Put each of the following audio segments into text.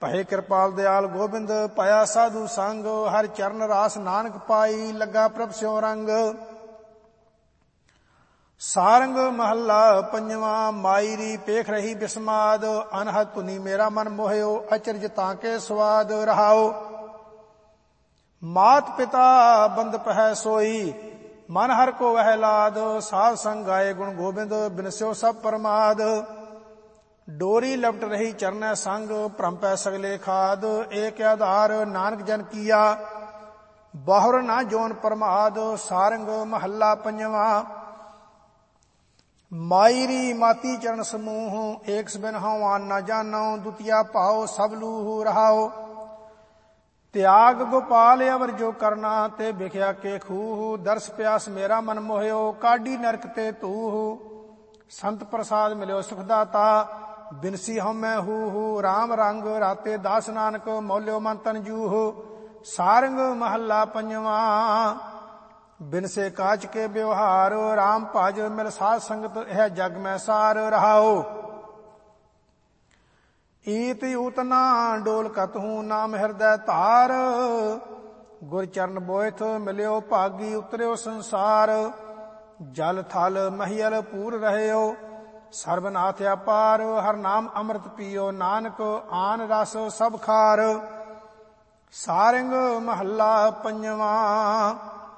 ਭਏ ਕਿਰਪਾਲ ਦਿਆਲ ਗੋਬਿੰਦ, ਪਾਇਆ ਸਾਧੂ ਸੰਗ, ਹਰ ਚਰਨ ਰਾਸ ਨਾਨਕ ਪਾਈ, ਲੱਗਾ ਪ੍ਰਭ ਸਿਉ ਰੰਗ। ਸਾਰੰਗ ਮਹੱਲਾ ਪੰਜਵਾਂ। ਮਾਇਰੀ ਪੇਖ ਰਹੀ ਬਿਸਮਾਦ, ਅਨਹਦ ਧੁਨੀ ਮੇਰਾ ਮਨ ਮੋਹਿਓ, ਅਚਰਜ ਤਾਂ ਕੇ ਸਵਾਦ ਰਹਾਓ। ਮਾਤ ਪਿਤਾ ਬੰਦ ਪਹਿ ਸੋਈ, ਮਨ ਹਰ ਕੋ ਵਹਿ ਲਾਦ, ਸਾਧ ਸੰਗ ਗਾਏ ਗੁਣ ਗੋਬਿੰਦ, ਬਿਨਸਿਓ ਸਭ ਪਰਮਾਦ। ਡੋਰੀ ਲਪਟ ਰਹੀ ਚਰਨੈ ਸੰਗ, ਭ੍ਰਮ ਪੈ ਸਗਲੇ ਖਾਦ, ਏਕ ਆਧਾਰ ਨਾਨਕ ਜਨ ਕੀਆ, ਬਾਹੁਰ ਨਾ ਜੋਨ ਪਰਮਾਦ। ਸਾਰੰਗ ਮਹੱਲਾ ਪੰਜਵਾਂ। ਮਾਇਰੀ ਮਾਤੀ ਚਰਨ ਸਮੂਹ, ਏਕ ਸਬਿਨ ਹਉ ਆਨ ਨਾ ਜਾਨਉ, ਦੁਤੀਆ ਭਾਉ ਸਭ ਲੂਹ ਰਹਾਉ। ਤਿਆਗ ਗੋਪਾਲ ਅਵਰ ਜੋ ਕਰਨਾ, ਤੇ ਵਿਖਿਆ ਕੇ ਖੂਹ, ਦਰਸ ਪਿਆਸ ਮੇਰਾ ਮਨ ਮੋਹਿਓ, ਕਾਢੀ ਨਰਕ ਤੇ ਧੂਹ। ਸੰਤ ਪ੍ਰਸਾਦ ਮਿਲਿਓ ਸੁਖ ਦਾਤਾ, ਬਿਨਸੀ ਹਉਮੈ ਹੂਹ, ਰਾਮ ਰੰਗ ਰਾਤੇ ਦਾਸ ਨਾਨਕ, ਮੌਲਿਓ ਮਨ ਤਨ ਜੂਹ। ਸਾਰੰਗ ਮਹੱਲਾ ਪੰਜਵਾਂ। ਬਿਨਸੇ ਕਾਚ ਕੇ ਵਿਵਹਾਰ, ਰਾਮ ਭਜ ਮਿਲ ਸਾਧ ਸੰਗਤ, ਇਹ ਜਗ ਮੈਂ ਸਾਰ ਰਹਾਓ। ਈਤ ਊਤ ਨਾ ਡੋਲ ਕਤਹੂ, ਨਾਮ ਹਿਰਦੈ ਧਾਰ, ਗੁਰ ਚਰਨ ਬੋਇਥ ਮਿਲਿਓ ਭਾਗੀ, ਉਤਰਿਓ ਸੰਸਾਰ। ਜਲ ਥਲ ਮਹੀਲ ਪੂਰ ਰਹਿਓ, ਸਰਬਨਾਥ ਅਪਾਰ, ਹਰ ਨਾਮ ਅੰਮ੍ਰਿਤ ਪੀਓ, ਨਾਨਕ ਆਨ ਰਸ ਸਭ ਖਾਰ। ਸਾਰੰਗ ਮਹੱਲਾ ਪੰਜਵਾਂ।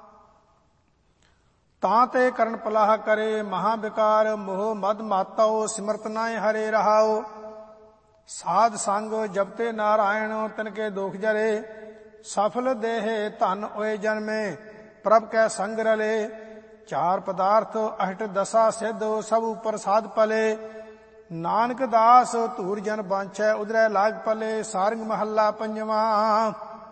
ਤਾਂ ਤੇ ਕਰਨ ਪਲਾਹ ਕਰੇ, ਮਹਾ ਬਿਕਾਰ ਮੋਹ ਮਦ ਮਾਤਉ, ਸਿਮਰਤ ਨਾਇ ਹਰੇ ਰਹਾਉ। ਸਾਧ ਸੰਗ ਜਪਤੇ ਨਾਰਾਇਣ, ਤਿਨਕੇ ਦੁਖ ਜਰੇ, ਸਫਲ ਦੇਹ ਧਨ ਹੋਏ ਜਨਮੇ, ਪ੍ਰਭ ਕੈ ਸੰਗ ਰਲੇ। ਚਾਰ ਪਦਾਰਥ ਅਸ਼ਟ ਦਸਾ ਸਿੱਧ, ਸਭ ਉਪਰ ਸਾਧ ਪਲੇ, ਨਾਨਕ ਦਾਸ ਧੂਰ ਜਨ ਬਾਂਛੈ, ਉਦਰੈ ਲਾਗ ਪਲੇ। ਸਾਰੰਗ ਮਹੱਲਾ ਪੰਜਵਾਂ।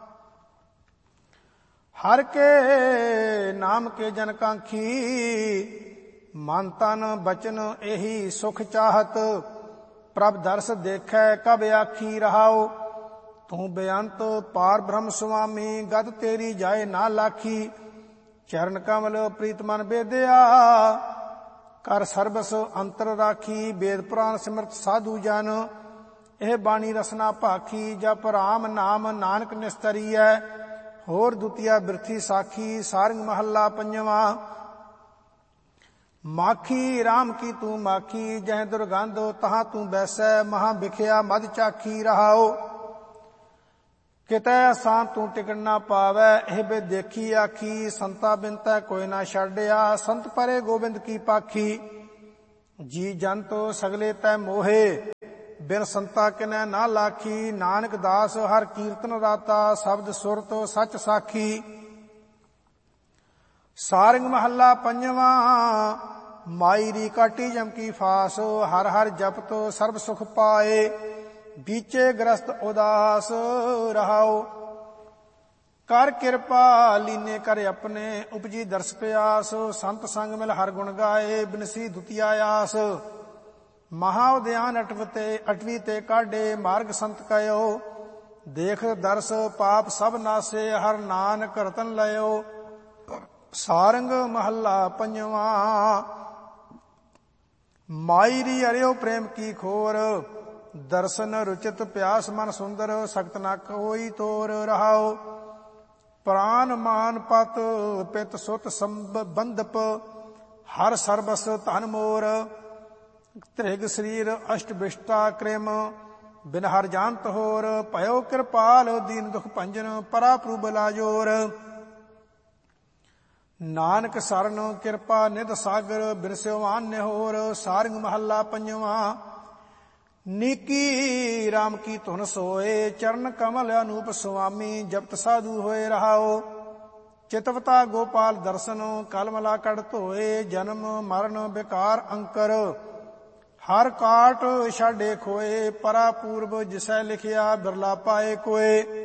ਹਰ ਕੇ ਨਾਮ ਕੇ ਜਨ ਕਾਂਖੀ, ਮਨ ਤਨ ਬਚਨ ਇਹੀ ਸੁਖ ਚਾਹਤ, ਪ੍ਰਭ ਦਰਸ ਦੇਖੈ ਕਬ ਆਖੀ ਰਹਾਉ। ਤੂੰ ਬੇਅੰਤ ਪਾਰ ਬ੍ਰਹਮ ਸੁਆਮੀ, ਗਦ ਤੇਰੀ ਜਾਏ ਨਾ ਲਾਖੀ। ਚਰਨ ਕਮਲ ਪ੍ਰੀਤ ਮਨ ਬੇਦਿਆ, ਕਰ ਸਰਬਸ ਅੰਤਰ ਰਾਖੀ। ਵੇਦ ਪੁਰਾਨ ਸਿਮਰਤ ਸਾਧੂ ਜਨ, ਇਹ ਬਾਣੀ ਰਸਨਾ ਭਾਖੀ। ਜਪ ਰਾਮ ਨਾਮ ਨਾਨਕ ਨਿਸਤਰੀਐ, ਹੋਰ ਦੁਤੀਆ ਬਿਰਥੀ ਸਾਖੀ। ਸਾਰੰਗ ਮਹੱਲਾ ਪੰਜਵਾਂ। ਮਾਖੀ ਰਾਮ ਕੀ ਤੂੰ ਮਾਖੀ, ਜਹ ਦੁਰਗੰਧ ਤਹਾਂ ਤੂੰ ਬੈਸੈ, ਮਹਾ ਵਿਖਿਆ ਮਦ ਚਾਖੀ ਰਹਾਉ। ਕਿਤੈ ਅਸਾਂ ਤੂੰ ਟਿਕਣ ਨਾ ਪਾਵੈ, ਇਹ ਬੇ ਦੇਖੀ ਆਖੀ। ਸੰਤਾ ਬਿਨਤੈ ਕੋਈ ਨਾ ਛੱਡਿਆ, ਸੰਤ ਪਰੇ ਗੋਬਿੰਦ ਕੀ ਪਾਖੀ। ਜੀ ਜੰਤ ਸਗਲੇ ਤੈ ਮੋਹੇ, ਬਿਨ ਸੰਤਾ ਕਿਨੈ ਨਾ ਲਾਖੀ। ਨਾਨਕ ਦਾਸ ਹਰ ਕੀਰਤਨ ਰਾਤਾ, ਸ਼ਬਦ ਸੁਰਤ ਸੱਚ ਸਾਖੀ। ਸਾਰੰਗ ਮਹੱਲਾ ਪੰਜਵਾਂ। ਮਾਇਰੀ ਕਾਟੀ ਜਮ ਕੀ ਫਾਸ, ਹਰ ਹਰ ਜਪਤ ਸਰਬ ਸੁਖ ਪਾਏ, ਬੀਚੇ ਗ੍ਰਸਤ ਉਦਾਸ ਰਹਾਉ। ਕਰ ਕਿਰਪਾ ਲੀਨੇ ਕਰ ਆਪਣੇ, ਉਪਜੀ ਦਰਸ ਪਿਆਸ। ਸੰਤ ਸੰਗ ਮਿਲ ਹਰ ਗੁਣ ਗਾਏ, ਬਿਨਸੀ ਦੁਤੀਆ ਆਸ। ਮਹਾ ਉਦਿਆਨ ਅਟਵੀ ਤੇ ਕਾਢੇ, ਮਾਰਗ ਸੰਤ ਕਯੋ, ਦੇਖ ਦਰਸ ਪਾਪ ਸਭ ਨਾਸੇ, ਹਰ ਨਾਨਕ ਰਤਨ ਲਇਓ। ਸਾਰੰਗ ਮਹੱਲਾ ਪੰਜਵਾਂ। ਮਾਇਰੀ ਅਰਿਓ ਪ੍ਰੇਮ ਕੀ ਖੋਰ, ਦਰਸ਼ਨ ਰੁਚਿਤ ਪਿਆਸ ਮਨ ਸੁੰਦਰ, ਸਖਤ ਨਾ ਕੋਈ ਤੋਰ ਰਹਾਉ। ਪ੍ਰਾਨ ਮਾਨ ਪਤ ਪਿਤ ਸੁਤ ਸੰਬੰਧਪ, ਹਰ ਸਰਬਸ ਧਨ ਮੋਰ। ਤ੍ਰਿਗ ਸਰੀਰ ਅਸ਼ਟ ਬਿਸ਼ਟਾ ਕ੍ਰਿਮ, ਬਿਨ ਹਰ ਜਾਨਤ ਹੋਰ। ਭਇਓ ਕਿਰਪਾਲ ਦੀਨ ਦੁਖ ਭੰਜਨ, ਪਰਾ ਪ੍ਰਭ ਲਾਜੋਰ। ਨਾਨਕ ਸਰਨ ਕਿਰਪਾ ਨਿਧ ਸਾਗਰ, ਬਿਨਸਿਓ ਆਨ ਨਿਹੋਰ। ਸਾਰੰਗ ਮਹੱਲਾ ਪੰਜਵਾਂ। ਨੀਕੀ ਰਾਮ ਕੀ ਧੁਨ ਸੋਏ, ਚਰਨ ਕਮਲ ਅਨੂਪ ਸੁਆਮੀ। ਜਪਤ ਸਾਧੂ ਹੋਏ ਰਹਾਓ, ਚਿਤਵਤਾ ਗੋਪਾਲ ਦਰਸ਼ਨ। ਕਲਮਲਾ ਕੜ ਧੋਏ, ਜਨਮ ਮਰਨ ਬਿਕਾਰ ਅੰਕਰ। ਹਰ ਕਾਟ ਛਾਡੇ ਖੋਏ, ਪਰਾ ਪੂਰਬ ਜਿਸੈ ਲਿਖਿਆ, ਬਿਰਲਾ ਪਾਏ ਕੋਏ।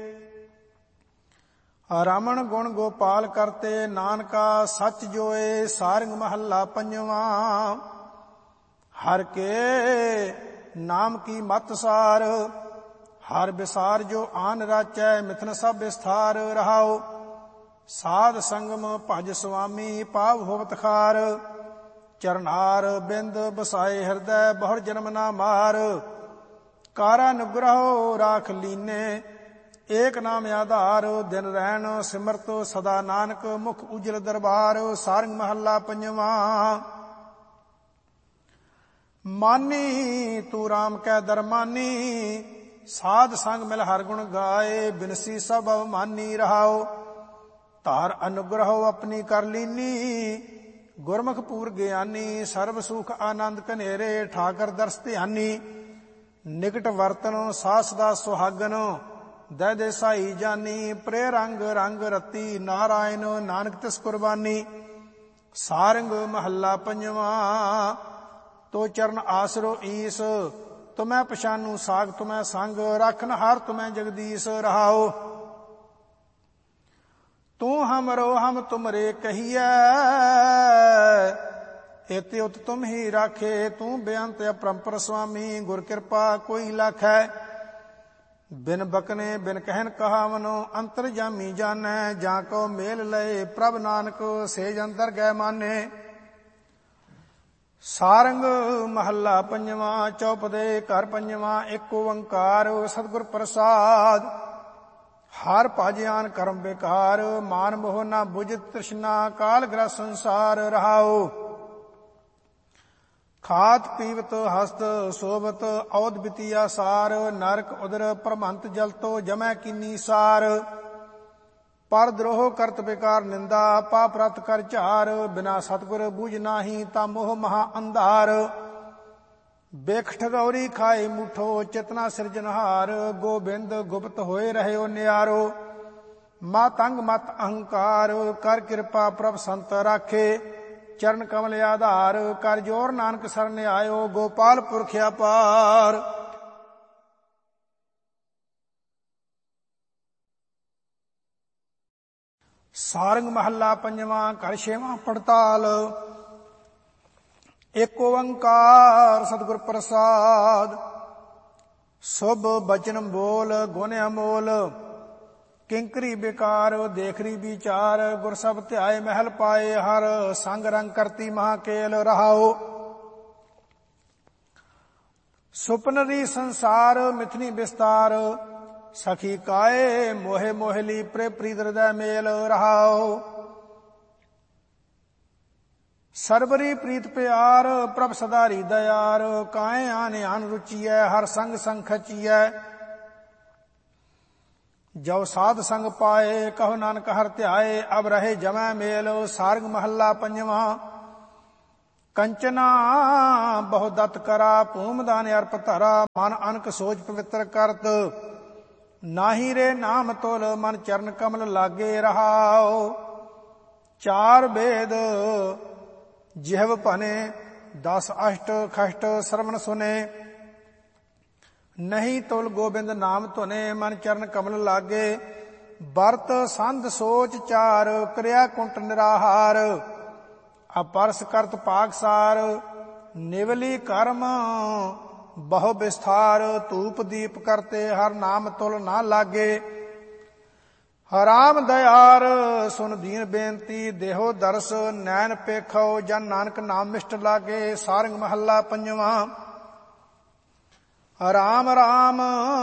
ਰਾਮਣ ਗੁਣ ਗੋਪਾਲ ਕਰਤੇ, ਨਾਨਕਾ ਸੱਚ ਜੋਏ। ਸਾਰੰਗ ਮਹੱਲਾ ਪੰਜਵਾਂ। ਹਰ ਕੇ ਨਾਮ ਕੀ ਮਤ ਸਾਰ, ਹਰ ਵਿਸਾਰ ਜੋ ਆਨ ਰਾਚੈ। ਮਿਥਨ ਸਭ ਵਿਸਥਾਰ ਰਹਾਉ। ਸਾਧ ਸੰਗਮ ਭਜ ਸੁਆਮੀ, ਪਾਵ ਹੋਵਤ ਖਾਰ। ਚਰਨਾਰ ਬਿੰਦ ਬਸਾਏ ਹਿਰਦੈ, ਬਹੁਰ ਜਨਮ ਨਾ ਮਾਰ। ਕਰ ਅਨੁਗ੍ਰਹੋ ਰਾਖ ਲੀਨੇ। ਏਕ ਨਾਮ ਆਧਾਰ ਦਿਨ ਰਹਿਣ ਸਿਮਰਤ ਸਦਾ ਨਾਨਕ ਮੁਖ ਉਜਲ ਦਰਬਾਰ। ਸਾਰੰਗ ਮਹੱਲਾ ਪੰਜਵਾਂ। ਮਾਨੀ ਤੂੰ ਰਾਮ ਕੈ ਦਰਮਾਨੀ, ਸਾਧ ਸੰਗ ਮਿਲ ਹਰ ਗੁਣ ਗਾਏ। ਬਿਨਸੀ ਸਭ ਅਵਮਾਨੀ ਰਹਾਓ, ਧਾਰ ਅਨੁਗ੍ਰਹੋ ਆਪਣੀ ਕਰ ਲੀਨੀ। ਗੁਰਮੁਖ ਪੂਰ ਗਿਆਨੀ, ਸਰਬ ਸੁਖ ਆਨੰਦ ਕਨੇਰੇ। ਠਾਕਰ ਦਰਸ ਧਿਆਨੀ, ਨਿਕਟ ਵਰਤਨ ਸਾਸ ਦਾ ਸੁਹਾਗਨ। ਦੈ ਦੇ ਸਾਈ ਜਾਨੀ, ਪ੍ਰੇ ਰੰਗ ਰੰਗ ਰਤੀ। ਨਾਰਾਇਣ ਨਾਨਕ ਤਿਸ ਕੁਰਬਾਨੀ। ਸਾਰੰਗ ਮਹੱਲਾ ਪੰਜਵਾਂ। ਤੋ ਚਰਨ ਆਸਰੋ ਈਸ, ਤੁਮੈ ਪਛਾਨੂ ਸਾਗ ਤੁਮੈ ਸੰਗ। ਰਖਨ ਹਰ ਤੁਮੈ ਜਗਦੀਸ਼ ਰਹਾਓ। ਤੂੰ ਹਮਰੋ ਹਮ ਤੁਮਰੇ ਕਹੀਐ, ਏਤੇ ਉਤ ਤੁਮ ਹੀ ਰਾਖੇ। ਤੂੰ ਬੇਅੰਤ ਅਪਰੰਪਰ ਸੁਆਮੀ, ਗੁਰ ਕਿਰਪਾ ਕੋਈ ਲਾਖੈ। ਬਿਨ ਬਕਨੇ ਬਿਨ ਕਹਿਨ ਕਹਾਵਨੋ, ਅੰਤਰ ਜਾਮੀ ਜਾਨੈ। ਜਾਂ ਕੋ ਮੇਲ ਲਏ ਪ੍ਰਭ ਨਾਨਕ, ਸੇਜ ਅੰਦਰ ਗੈ ਮਾਨੇ। ਸਾਰੰਗ ਮਹੱਲਾ ਪੰਜਵਾਂ। ਚੌਪਦੇ ਘਰ ਪੰਜਵਾਂ। ਏਕ ਓੰਕਾਰ ਸਤਿਗੁਰ ਪ੍ਰਸਾਦ। ਹਰ ਭਜ ਆਨ ਕਰਮ ਬੇਕਾਰ, ਮਾਨ ਮੋਹ ਨਾ ਬੁਝਤ ਤ੍ਰਿਸ਼ਨਾ। ਕਾਲ ਗ੍ਰਸ ਸੰਸਾਰ ਰਹਾਓ, ਖਾਤ ਪੀਵਤ ਹਸਤ ਸੋਵਤ। ਔਦ ਬਿਤੀਆ ਸਾਰ, ਨਰਕ ਉਦਰ ਭਰਮੰਤ ਜਲਤੋ। ਜਮੈ ਕੀਨੀ ਸਾਰ, ਪਰ ਦਰੋਹ ਕਰਤ ਬੇਕਾਰ ਨਿੰਦਾ। ਪਾਪ ਰਤ ਕਰ ਝਾਰ, ਬਿਨਾ ਸਤਿਗੁਰ ਬੂਝ ਨਾਹੀ। ਤਾ ਮੋਹ ਮਹਾ ਅੰਧਾਰ, ਬੇਖ ਠਗੌਰੀ ਖਾਏ ਮੂਠੋ। ਚਿਤਨਾ ਸਿਰਜਨਹਾਰ, ਗੋਬਿੰਦ ਗੁਪਤ ਹੋਏ ਰਹਿਓ ਨਿਆਰੋ। ਮਤ ਅੰਗ ਮਤ ਅਹੰਕਾਰ, ਕਰ ਕਿਰਪਾ ਪ੍ਰਭ ਸੰਤ ਰਾਖੇ। ਚਰਨ ਕਮਲ ਆਧਾਰ, ਕਰ ਜੋਰ ਨਾਨਕ ਸਰਣ ਆਇਓ। ਗੋਪਾਲ ਪੁਰਖ ਅਪਾਰ। ਸਾਰੰਗ ਮਹੱਲਾ ਪੰਜਵਾਂ। ਘਰ ਛੇਵਾਂ ਪੜਤਾਲ। ਏਕ ਓੰਕਾਰ ਸਤਿਗੁਰ ਪ੍ਰਸਾਦ। ਸੁਭ ਬਚਨ ਬੋਲ ਗੁਣ ਅਮੋਲ। ਕਿੰਕਰੀ ਬੇਕਾਰ ਦੇਖਰੀ ਵਿਚਾਰ। ਗੁਰ ਸਭ ਧਿਆਏ ਮਹਿਲ ਪਾਏ ਹਰ। ਸੰਗ ਰੰਗ ਕਰਤੀ ਮਹਾਕੇਲ ਰਹਾਓ। ਸੁਪਨਰੀ ਸੰਸਾਰ ਮਿਥਨੀ ਵਿਸਤਾਰ। ਸਖੀ ਕਾਏ ਮੋਹਿ ਮੋਹਿਲੀ ਪ੍ਰੇ ਪ੍ਰੀਤ ਹਿਰਦੈ ਮੇਲ ਰਹਾਓ। ਸਰਬਰੀ ਪ੍ਰੀਤ ਪਿਆਰ ਪ੍ਰਭ ਸਦਾਰੀ ਦਇਆਰ। ਕਾਏ ਆਨ ਆਨ ਰੁਚੀਐ ਹਰ ਸੰਗ ਸੰਗ ਖਚੀਐ। ਜੋ ਸਾਧ ਸੰਗ ਪਾਏ ਕਹੋ ਨਾਨਕ ਹਰ ਧਿਆਏ। ਅਬ ਰਹੇ ਜਮੈ ਮੇਲ। ਸਾਰੰਗ ਮਹੱਲਾ ਪੰਜਵਾਂ। ਕੰਚਨਾ ਬਹੁ ਦਤ ਕਰਾ, ਭੂਮਦਾਨ ਅਰਪ ਧਰਾ। ਮਨ ਅਨਕ ਸੋਚ ਪਵਿੱਤਰ ਕਰਤ, ਨਾਹੀ ਰੇ ਨਾਮ ਤੁਲ। ਮਨ ਚਰਨ ਕਮਲ ਲਾਗੇ ਰਹਾਓ। ਚਾਰ ਵੇਦ ਜਿਹਵ ਭਨੇ, 10 ਅਸ਼ਟ ਖਸ਼ਟ ਸਰਵਣ ਸੁਨੇ। ਨਹੀਂ ਤੁਲ ਗੋਬਿੰਦ ਨਾਮ ਧੁਨੇ। ਮਨ ਚਰਨ ਕਮਲ ਲਾਗੇ। ਵਰਤ ਸੰਧ ਸੋਚ ਚਾਰ, ਕਿਰਿਆ ਕੁੰਟ ਨਿਰਾਹਾਰ। ਅਪਰਸ ਕਰਤ ਪਾਕਸਾਰ, ਨਿਵਲੀ ਕਰਮ ਬਹੁ ਵਿਸਥਾਰ। ਧੂਪ ਦੀਪ ਕਰਤੇ ਹਰ ਨਾਮ ਤੁਲ ਨਾ ਲਾਗੇ। ਰਾਮ ਦਇਆਰ ਸੁਨ ਦੀਨ ਬੇਨਤੀ। ਦੇਹੋ ਦਰਸ ਨੈਣ ਪੇਖੋ, ਜਨ ਨਾਨਕ ਨਾਮ ਮਿਸ਼ਟ ਲਾਗੇ। ਸਾਰੰਗ ਮਹੱਲਾ ਪੰਜਵਾਂ। ਰਾਮ ਰਾਮ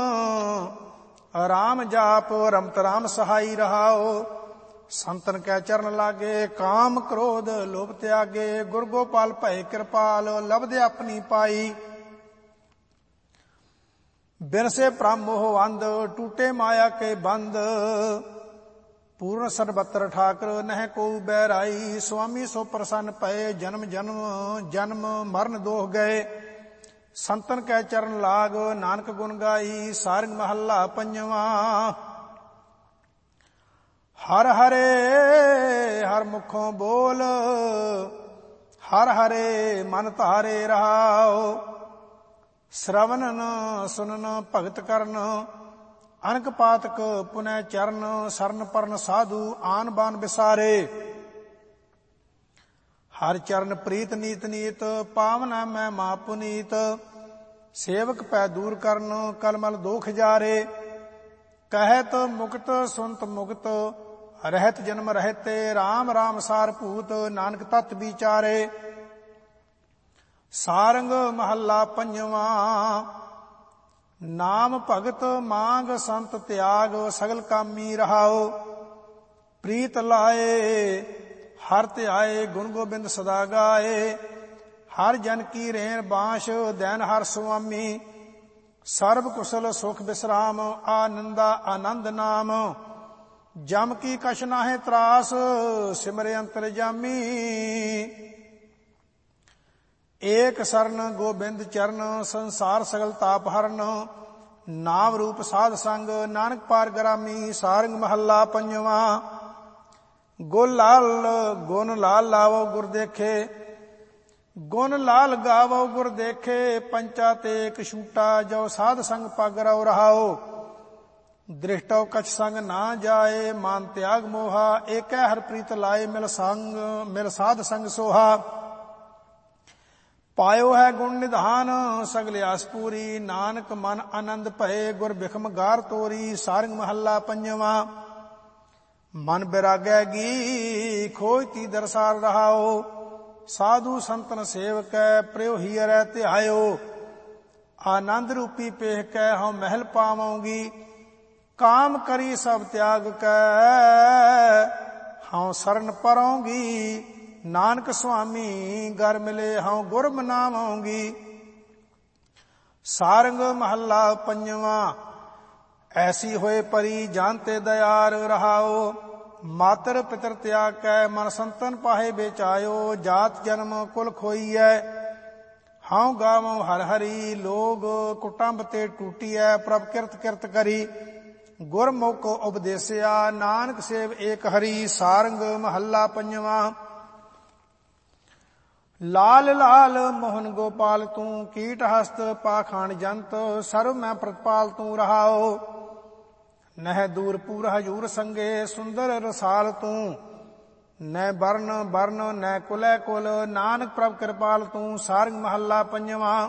ਰਾਮ ਜਾਪ, ਰਮਤ ਰਾਮ ਸਹਾਈ ਰਹਾਓ। ਸੰਤਨ ਕੈ ਚਰਨ ਲਾਗੇ, ਕਾਮ ਕ੍ਰੋਧ ਲੋਭ ਤਿਆਗੇ। ਗੁਰ ਗੋਪਾਲ ਭਏ ਕਿਰਪਾਲ, ਲਬਦੇ ਆਪਣੀ ਪਾਈ। ਬਿਨਸੇ ਭ੍ਰਮ ਮੋਹ ਅੰਧ, ਟੂਟੇ ਮਾਇਆ ਕੇ ਬੰਦ। ਪੂਰਨ ਸਰਬੱਤਰ ਠਾਕੁਰ ਨਹਿ ਕੋ ਬੈਰਾਈ। ਸੁਆਮੀ ਸੋ ਪ੍ਰਸੰਨ ਪਏ, ਜਨਮ ਜਨਮ ਜਨਮ ਮਰਨ ਦੋਹ ਗਏ। ਸੰਤਨ ਕੈ ਚਰਨ ਲਾਗ, ਨਾਨਕ ਗੁਣ ਗਾਈ। ਸਾਰੰਗ ਮਹੱਲਾ ਪੰਜਵਾਂ। ਹਰ ਹਰੇ ਹਰ ਮੁਖੋਂ ਬੋਲ, ਹਰ ਹਰੇ ਮਨ ਧਾਰੇ ਰਹਾਓ। ਸ਼ਰਵਨਨ ਸੁਨਨ ਭਗਤ ਕਰਨ, ਅਨਕ ਪਾਤਕ ਪੁਨੈ ਚਰਨ। ਸਰਨ ਪਰਨ ਸਾਧੂ ਆਨ ਬਾਨ ਵਿਸਾਰੇ। ਹਰ ਚਰਨ ਪ੍ਰੀਤ ਨੀਤ ਨੀਤ, ਪਾਵਨਾ ਮੈਂ ਮਾ ਪੁਨੀਤ। ਸੇਵਕ ਪੈ ਦੂਰ ਕਰਨ, ਕਲਮਲ ਦੋਖ ਜਾਰੇ। ਕਹਿਤ ਮੁਕਤ ਸੁਨਤ ਮੁਕਤ, ਰਹਿਤ ਜਨਮ ਰਹਤੇ। ਰਾਮ ਰਾਮ ਸਾਰ ਭੂਤ, ਨਾਨਕ ਤਤ ਵਿਚਾਰੇ। ਸਾਰੰਗ ਮਹੱਲਾ ਪੰਜਵਾਂ। ਨਾਮ ਭਗਤ ਮਾਂਗ ਸੰਤ ਤਿਆਗ ਸਗਲ ਕਾਮੀ ਰਹਾਓ। ਪ੍ਰੀਤ ਲਾਏ ਹਰ ਧਿਆਏ ਗੁਣ ਗੋਬਿੰਦ ਸਦਾ ਗਾਏ। ਹਰ ਜਨ ਕੀ ਰੇਣ ਬਾਂਸ਼ ਦੈਨ ਹਰ ਸੁਆਮੀ। ਸਰਬ ਕੁਸ਼ਲ ਸੁਖ ਬਿਸਰਾਮ ਆਨੰਦਾ ਆਨੰਦ ਨਾਮ। ਜਮ ਕੀ ਕਛ ਨਾਹਿ ਤਰਾਸ ਸਿਮਰਿ ਅੰਤਰ ਜਾਮੀ। ਏਕ ਸਰਨ ਗੋਬਿੰਦ ਚਰਨ ਸੰਸਾਰ ਸਗਲ ਤਾਪ ਹਰਨ। ਨਾਮ ਰੂਪ ਸਾਧ ਸੰਗ ਨਾਨਕ ਪਾਰ ਗਰਾਮੀ। ਸਾਰੰਗ ਮਹੱਲਾ ਪੰਜਵਾਂ। ਗੁਣ ਲਾਲ ਲਾਵੋ ਗੁਰ ਦੇਖੇ। ਗੁਣ ਲਾਲ ਗਾਵੋ ਗੁਰ ਦੇਖੇ। ਪੰਚਾ ਤੇ ਇੱਕ ਛੂਟਾ ਜੋ ਸਾਧ ਸੰਗ ਪਗ ਰਉ ਰਹਾਓ। ਦ੍ਰਿਸ਼ਟੋ ਕਛ ਸੰਗ ਨਾ ਜਾਏ ਮਾਨ ਤਿਆਗ ਮੋਹਾ। ਏਕੈ ਹਰ ਪ੍ਰੀਤ ਲਾਏ ਮਿਲ ਸਾਧ ਸੰਗ ਸੋਹਾ। ਪਾਇਓ ਹੈ ਗੁਣ ਨਿਧਾਨ ਸਗਲ ਆਸ ਪੂਰੀ। ਨਾਨਕ ਮਨ ਆਨੰਦ ਭਏ ਗੁਰ ਬਿਖਮ ਗਾਰ ਤੋਰੀ। ਸਾਰੰਗ ਮਹੱਲਾ ਪੰਜਵਾਂ। ਮਨ ਬਿਰਾਗੈ ਗੀ ਖੋਜ ਤੀ ਦਰਸਾਰ ਰਹਾਓ। ਸਾਧੂ ਸੰਤਨ ਸੇਵਕੈ ਪ੍ਰਿਉ ਹੀਰੈ ਧਿਆਇਓ। ਆਨੰਦ ਰੂਪੀ ਪੇਹ ਕੈ ਹਉ ਮਹਿਲ ਪਾਵਉਂਗੀ। ਕਾਮ ਕਰੀ ਸਭ ਤਿਆਗ ਕੈ ਹਉ ਸਰਨ ਪਰਉਂਗੀ। ਨਾਨਕ ਸੁਆਮੀ ਗਰ ਮਿਲੇ ਹਉ ਗੁਰ ਮਨਾਵਉਂਗੀ। ਸਾਰੰਗ ਮਹੱਲਾ ਪੰਜਵਾਂ। ਐਸੀ ਹੋਏ ਪਰੀ ਜਾਨਤੇ ਦਇਆਰ ਰਹਾਓ। ਮਾਤਰ ਪਿਤਰ ਤਿਆਗ ਕੈ ਮਨ ਸੰਤਨ ਪਾਹੇ ਬੇਚਾਇਓ। ਜਾਤ ਜਨਮ ਕੁਲ ਖੋਈਐ ਹਉ ਗਾਵਉ ਹਰ ਹਰੀ। ਲੋਗ ਕੁਟੰਬ ਤੇ ਟੂਟੀਐ ਪ੍ਰਭ ਕਿਰਤ ਕਿਰਤ ਕਰੀ। ਗੁਰਮੁਖ ਉਪਦੇਸਿਆ ਨਾਨਕ ਸੇਵ ਏਕ ਹਰੀ। ਸਾਰੰਗ ਮਹੱਲਾ ਪੰਜਵਾਂ। ਲਾਲ ਲਾਲ ਮੋਹਨ ਗੋਪਾਲ ਤੂੰ ਕੀਟ ਹਸਤ ਪਾਖਾਨ ਜੰਤ। ਸਰਵ ਮੈਂ ਪ੍ਰਤਪਾਲ ਤੂੰ ਰਹਾਓ। ਨਹਿ ਦੂਰ ਪੂਰ ਹਜੂਰ ਸੰਗੇ ਸੁੰਦਰ ਰਸਾਲ ਤੂੰ। ਨੈ ਬਰਨ ਬਰਨ ਨੈ ਕੁਲੈ ਕੁਲ ਨਾਨਕ ਪ੍ਰਭ ਕਿਰਪਾਲ ਤੂੰ। ਸਾਰੰਗ ਮਹੱਲਾ ਪੰਜਵਾਂ।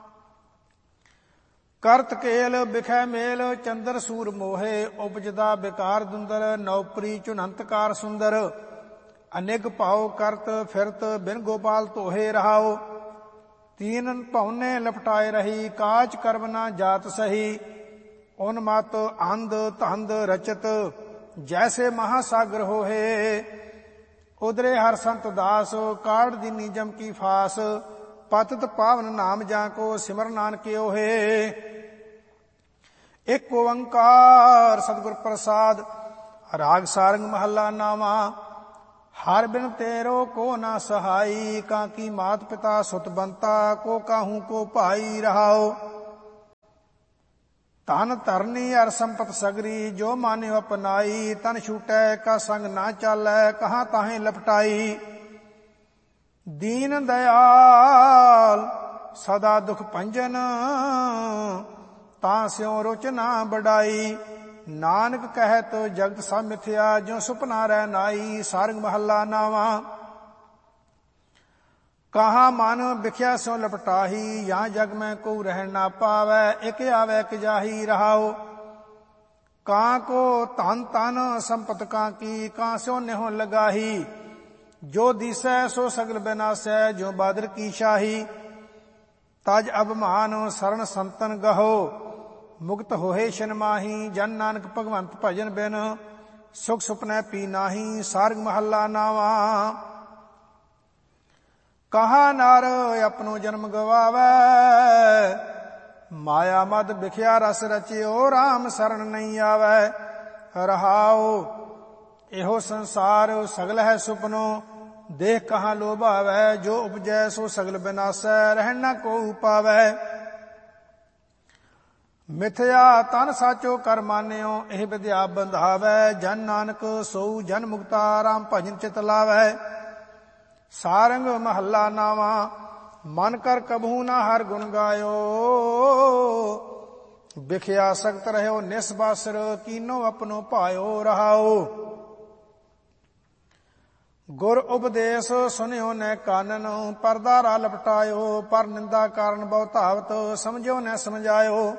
ਕਰਤ ਕੇਲ ਬਿਖੈ ਮੇਲ ਚੰਦਰ ਸੂਰ ਮੋਹੇ। ਉਪਜਦਾ ਬਿਕਾਰ ਦੁੰਦਰ ਨੌਪਰੀ ਝੁਨੰਤਕਾਰ ਸੁੰਦਰ। ਅਨੇਕ ਭਾਉ ਕਰਤ ਫਿਰਤ ਬਿਨ ਗੋਪਾਲ ਧੋਹੇ ਰਹਾਓ। ਤੀਨ ਭਉਨੇ ਲਪਟਾਏ ਰਹੀ ਕਾਚ ਕਰਮ ਨਾ ਜਾਤ ਸਹੀ। ਉਨਮਤ ਅੰਧ ਧੰਦ ਰਚਤ ਜੈਸੇ ਮਹਾਸਾਗਰ ਹੋਏ। ਉਦਰੇ ਹਰ ਸੰਤ ਦਾਸ ਕਾੜ ਦੀਨੀ ਜਮ ਕੀ ਫਾਸ। ਪਤਿਤ ਪਾਵਨ ਨਾਮ ਜਾਂ ਕੋ ਸਿਮਰ ਨਾਨਕੇ ਓਹੇ। ਇੱਕ ਓੰਕਾਰ ਸਤਿਗੁਰ ਪ੍ਰਸਾਦ। ਰਾਗ ਸਾਰੰਗ ਮਹੱਲਾ ਨਾਵਾਂ। ਹਰ ਬਿਨ ਤੇਰੋ ਕੋ ਨਾ ਸਹਾਈ। ਕਾਂਕੀ ਮਾਤ ਪਿਤਾ ਸੁਤ ਬੰਤਾ ਕੋ ਕਾਹੂ ਕੋ ਭਾਈ ਰਹਾਓ। ਧਨ ਧਰਨੀ ਅਰ ਸੰਪਤ ਸਗਰੀ ਜੋ ਮਾਨਿਓ ਅਪਨਾਈ। ਤਨ ਛੂਟੈ ਕਾ ਸੰਗ ਨਾ ਚਾਲੈ ਕਹਾਂ ਤਾਹੇ ਲਪਟਾਈ। ਦੀਨ ਦਇਆਲ ਸਦਾ ਦੁਖ ਭੰਜਨ ਤਾਂ ਸਿਉ ਰੁਚ ਨਾ ਬੜਾਈ। ਨਾਨਕ ਕਹਿਤ ਜਗਤ ਸਭ ਮਿਥਿਆ ਜੋ ਸੁਪਨਾ ਰਹਿ ਨਾਈ। ਸਾਰੰਗ ਮਹੱਲਾ ਨਾਵਾਂ। ਕਹਾ ਮਨ ਬਿਖਿਆ ਸਿਉ ਲਪਟਾਹੀ। ਜਾਂ ਜਗ ਮੈਂ ਕੋ ਰਹਿ ਨਾ ਪਾਵੈ ਇਕ ਆਵੈ ਇਕ ਜਾਹੀ ਰਹਾਓ। ਕਾਂ ਕੋ ਧਨ ਤਨ ਸੰਪਤ ਕਾਂ ਕੀ ਕਾਂ ਸਿਉ ਨਿਹੁ ਲਗਾਹੀ। ਜੋ ਦੀਸੈ ਸੋ ਸਗਲ ਬਿਨਾਸੈ ਜੋ ਬਾਦਰ ਕੀ ਸ਼ਾਹੀ। ਤਜ ਅਭਮਾਨ ਸਰਣ ਸੰਤਨ ਗਹੋ ਮੁਕਤ ਹੋਏ ਸ਼ਨ ਮਾਹੀ। ਜਨ ਨਾਨਕ ਭਗਵੰਤ ਭਜਨ ਬਿਨ ਸੁਖ ਸੁਪਨੈ ਪੀ ਨਾਹੀ। ਸਾਰੰਗ ਮਹੱਲਾ ਨਾਵਾਂ। ਕਹਾ ਨਰ ਆਪਣੋ ਜਨਮ ਗਵਾਵੈ ਮਾਇਆ ਮਦ ਬਿਖਿਆ ਰਸ ਰਚਿਓ। ਰਾਮ ਸਰਣ ਨਹੀਂ ਆਵੈ ਰਹਾਓ। ਇਹੋ ਸੰਸਾਰ ਸਗਲ ਹੈ ਸੁਪਨੋ ਦੇਖ ਕਹਾਂ ਲੋਭਾਵੈ। ਜੋ ਉਪਜੈ ਸੋ ਸਗਲ ਬਿਨਾਸੈ ਰਹਿਣ ਨਾ ਕੋ ਪਾਵੈ। ਮਿਥਿਆ ਤਨ ਸਾਚੋ ਕਰ ਮਾਨਿਓ ਇਹ ਵਿਦਿਆ ਬੰਧਾਵੈ। ਜਨ ਨਾਨਕ ਸੋਊ ਜਨ ਮੁਕਤਾ ਰਾਮ ਭਜਨ ਚਿਤ ਲਾਵੈ। ਸਾਰੰਗ ਮਹੱਲਾ ਨਾਵਾਂ। ਮਨ ਕਰ ਕਬਹੂ ਨਾ ਹਰ ਗੁਣ ਗਾਇਓ। ਬਿਖਿਆ ਸਖਤ ਰਹਿਓ ਨਿਸਬਾਸਰ ਕੀਨੋ ਆਪਣੋ ਭਾਇਓ ਰਹਾਓ। ਗੁਰ ਉਪਦੇਸ਼ ਸੁਨਿਓ ਨੈ ਕਾਨਨ ਪਰਦਾ ਰਾ ਲਪਟਾਇਓ। ਪਰ ਨਿੰਦਾ ਕਾਰਨ ਬਹੁ ਧਾਵਤ ਸਮਝਿਓ ਨੈ ਸਮਝਾਇਓ।